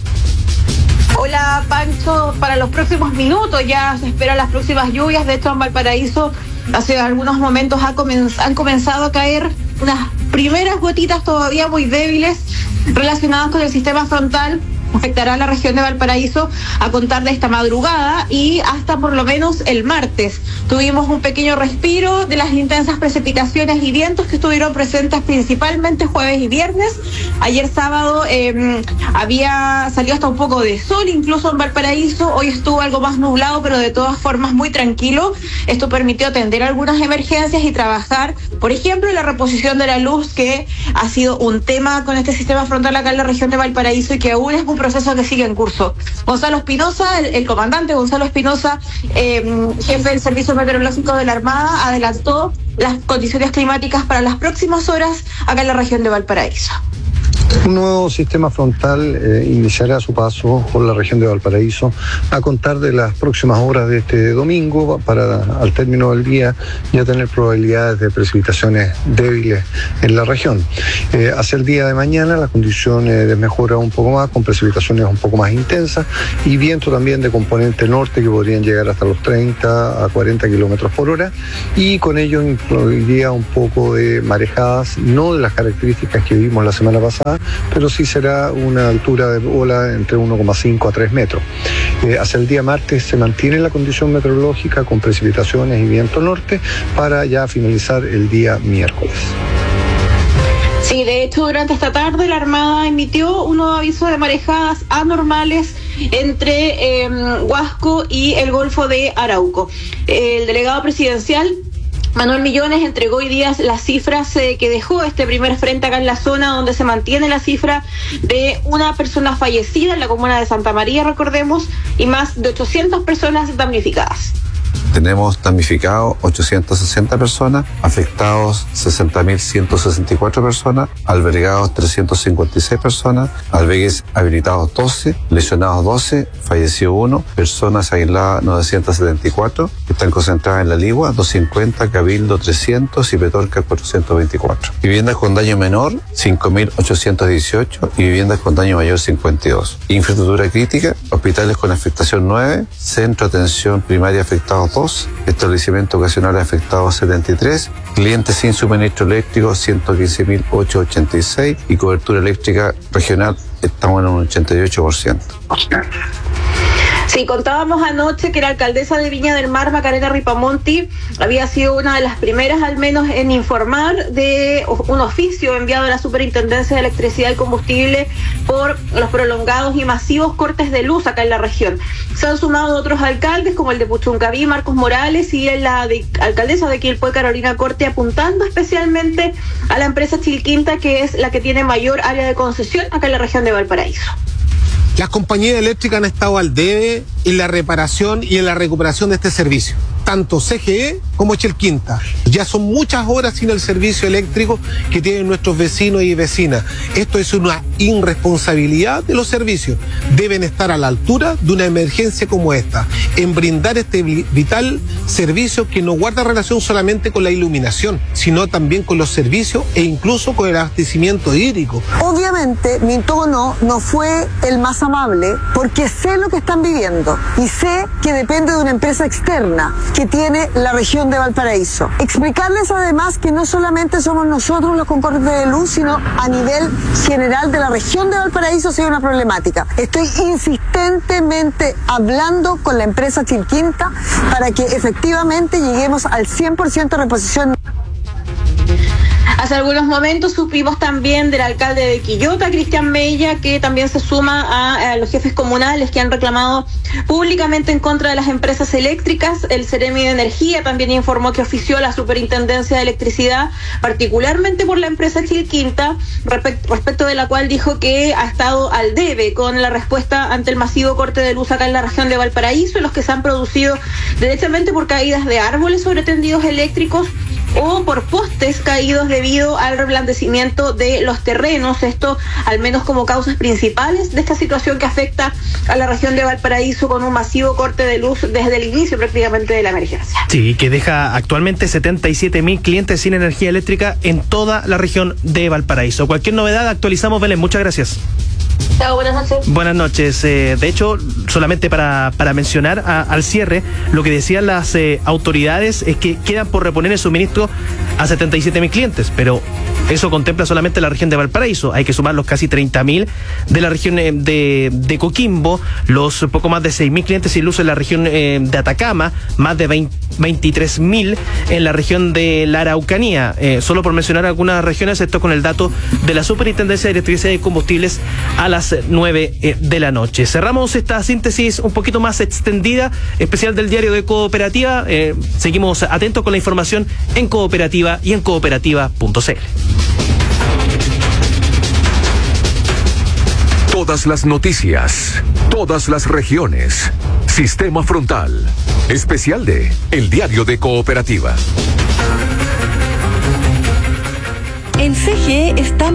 Hola Pancho, para los próximos minutos ya se esperan las próximas lluvias. De hecho en Valparaíso hace algunos momentos ha comenz- han comenzado a caer unas primeras gotitas todavía muy débiles relacionadas con el sistema frontal. Afectará a la región de Valparaíso a contar de esta madrugada y hasta por lo menos el martes. Tuvimos un pequeño respiro de las intensas precipitaciones y vientos que estuvieron presentes principalmente jueves y viernes. Ayer sábado eh, había salido hasta un poco de sol incluso en Valparaíso. Hoy estuvo algo más nublado, pero de todas formas muy tranquilo. Esto permitió atender algunas emergencias y trabajar, por ejemplo, en la reposición de la luz, que ha sido un tema con este sistema frontal acá en la región de Valparaíso y que aún es un proceso que sigue en curso. Gonzalo Espinosa, el, el comandante Gonzalo Espinosa, eh, jefe del Servicio Meteorológico de la Armada, adelantó las condiciones climáticas para las próximas horas acá en la región de Valparaíso. Un nuevo sistema frontal eh, iniciará su paso por la región de Valparaíso a contar de las próximas horas de este domingo para al término del día ya tener probabilidades de precipitaciones débiles en la región. Eh, hacia el día de mañana la condición eh, desmejora un poco más con precipitaciones un poco más intensas y viento también de componente norte que podrían llegar hasta los treinta a cuarenta kilómetros por hora y con ello incluiría un poco de marejadas, no de las características que vimos la semana pasada, pero sí será una altura de ola entre uno coma cinco a tres metros. Eh, hacia el día martes se mantiene la condición meteorológica con precipitaciones y viento norte para ya finalizar el día miércoles. Sí, de hecho, durante esta tarde la Armada emitió un nuevo aviso de marejadas anormales entre eh, Huasco y el Golfo de Arauco. El delegado presidencial Manuel Millones entregó hoy día las cifras eh, que dejó este primer frente acá en la zona, donde se mantiene la cifra de una persona fallecida en la comuna de Santa María, recordemos, y más de ochocientas personas damnificadas. Tenemos damnificados ochocientas sesenta personas, afectados sesenta mil ciento sesenta y cuatro personas, albergados trescientas cincuenta y seis personas, albergues habilitados doce, lesionados doce, fallecido uno, personas aisladas novecientas setenta y cuatro, que están concentradas en La Ligua, doscientos cincuenta, Cabildo trescientos y Petorca cuatrocientos veinticuatro. Viviendas con daño menor, cinco mil ochocientos dieciocho y viviendas con daño mayor, cincuenta y dos. Infraestructura crítica, hospitales con afectación nueve, centro de atención primaria afectados dos, establecimientos ocasionales afectados setenta y tres, clientes sin suministro eléctrico ciento quince mil ochocientos ochenta y seis y cobertura eléctrica regional estamos en un ochenta y ocho por ciento. Sí, contábamos anoche que la alcaldesa de Viña del Mar, Macarena Ripamonti, había sido una de las primeras al menos en informar de un oficio enviado a la Superintendencia de Electricidad y Combustible por los prolongados y masivos cortes de luz acá en la región. Se han sumado otros alcaldes como el de Puchuncaví, Marcos Morales, y la de, alcaldesa de Quilpué, Carolina Corte, apuntando especialmente a la empresa Chilquinta, que es la que tiene mayor área de concesión acá en la región de Valparaíso. Las compañías eléctricas han estado al debe en la reparación y en la recuperación de este servicio. Tanto C G E como Chilquinta. Ya son muchas horas sin el servicio eléctrico que tienen nuestros vecinos y vecinas. Esto es una irresponsabilidad de los servicios. Deben estar a la altura de una emergencia como esta, en brindar este vital servicio que no guarda relación solamente con la iluminación, sino también con los servicios e incluso con el abastecimiento hídrico. Obviamente mi tono no fue el más amable porque sé lo que están viviendo y sé que depende de una empresa externa que tiene la región de Valparaíso. Explicarles además que no solamente somos nosotros los con cortes de luz, sino a nivel general de la región de Valparaíso ha sido una problemática. Estoy insistentemente hablando con la empresa Chilquinta para que efectivamente lleguemos al cien por ciento de reposición. Hace algunos momentos supimos también del alcalde de Quillota, Cristian Mella, que también se suma a, a los jefes comunales que han reclamado públicamente en contra de las empresas eléctricas. El Ceremi de Energía también informó que ofició a la Superintendencia de Electricidad, particularmente por la empresa Chilquinta, respect, respecto de la cual dijo que ha estado al debe con la respuesta ante el masivo corte de luz acá en la región de Valparaíso, en los que se han producido derechamente por caídas de árboles sobre tendidos eléctricos o por postes caídos debido al reblandecimiento de los terrenos. Esto al menos como causas principales de esta situación que afecta a la región de Valparaíso, con un masivo corte de luz desde el inicio prácticamente de la emergencia. Sí, que deja actualmente setenta y siete mil clientes sin energía eléctrica en toda la región de Valparaíso. Cualquier novedad actualizamos, Belén. Muchas gracias. Chao, buenas noches. Buenas noches. Eh, de hecho, solamente para, para mencionar a, al cierre, lo que decían las eh, autoridades es que quedan por reponer el suministro a setenta y siete mil clientes, pero eso contempla solamente la región de Valparaíso. Hay que sumar los casi treinta mil de la región eh, de, de Coquimbo, los poco más de seis mil clientes sin luz en la región eh, de Atacama, más de veintitrés mil en la región de la Araucanía. Eh, solo por mencionar algunas regiones, esto con el dato de la Superintendencia de Electricidad y Combustibles a las nueve eh, de la noche. Cerramos esta síntesis un poquito más extendida, especial del diario de Cooperativa. Eh, seguimos atentos con la información en Cooperativa y en cooperativa punto c l. Todas las noticias, todas las regiones. Sistema Frontal. Especial de El Diario de Cooperativa. En C G E estamos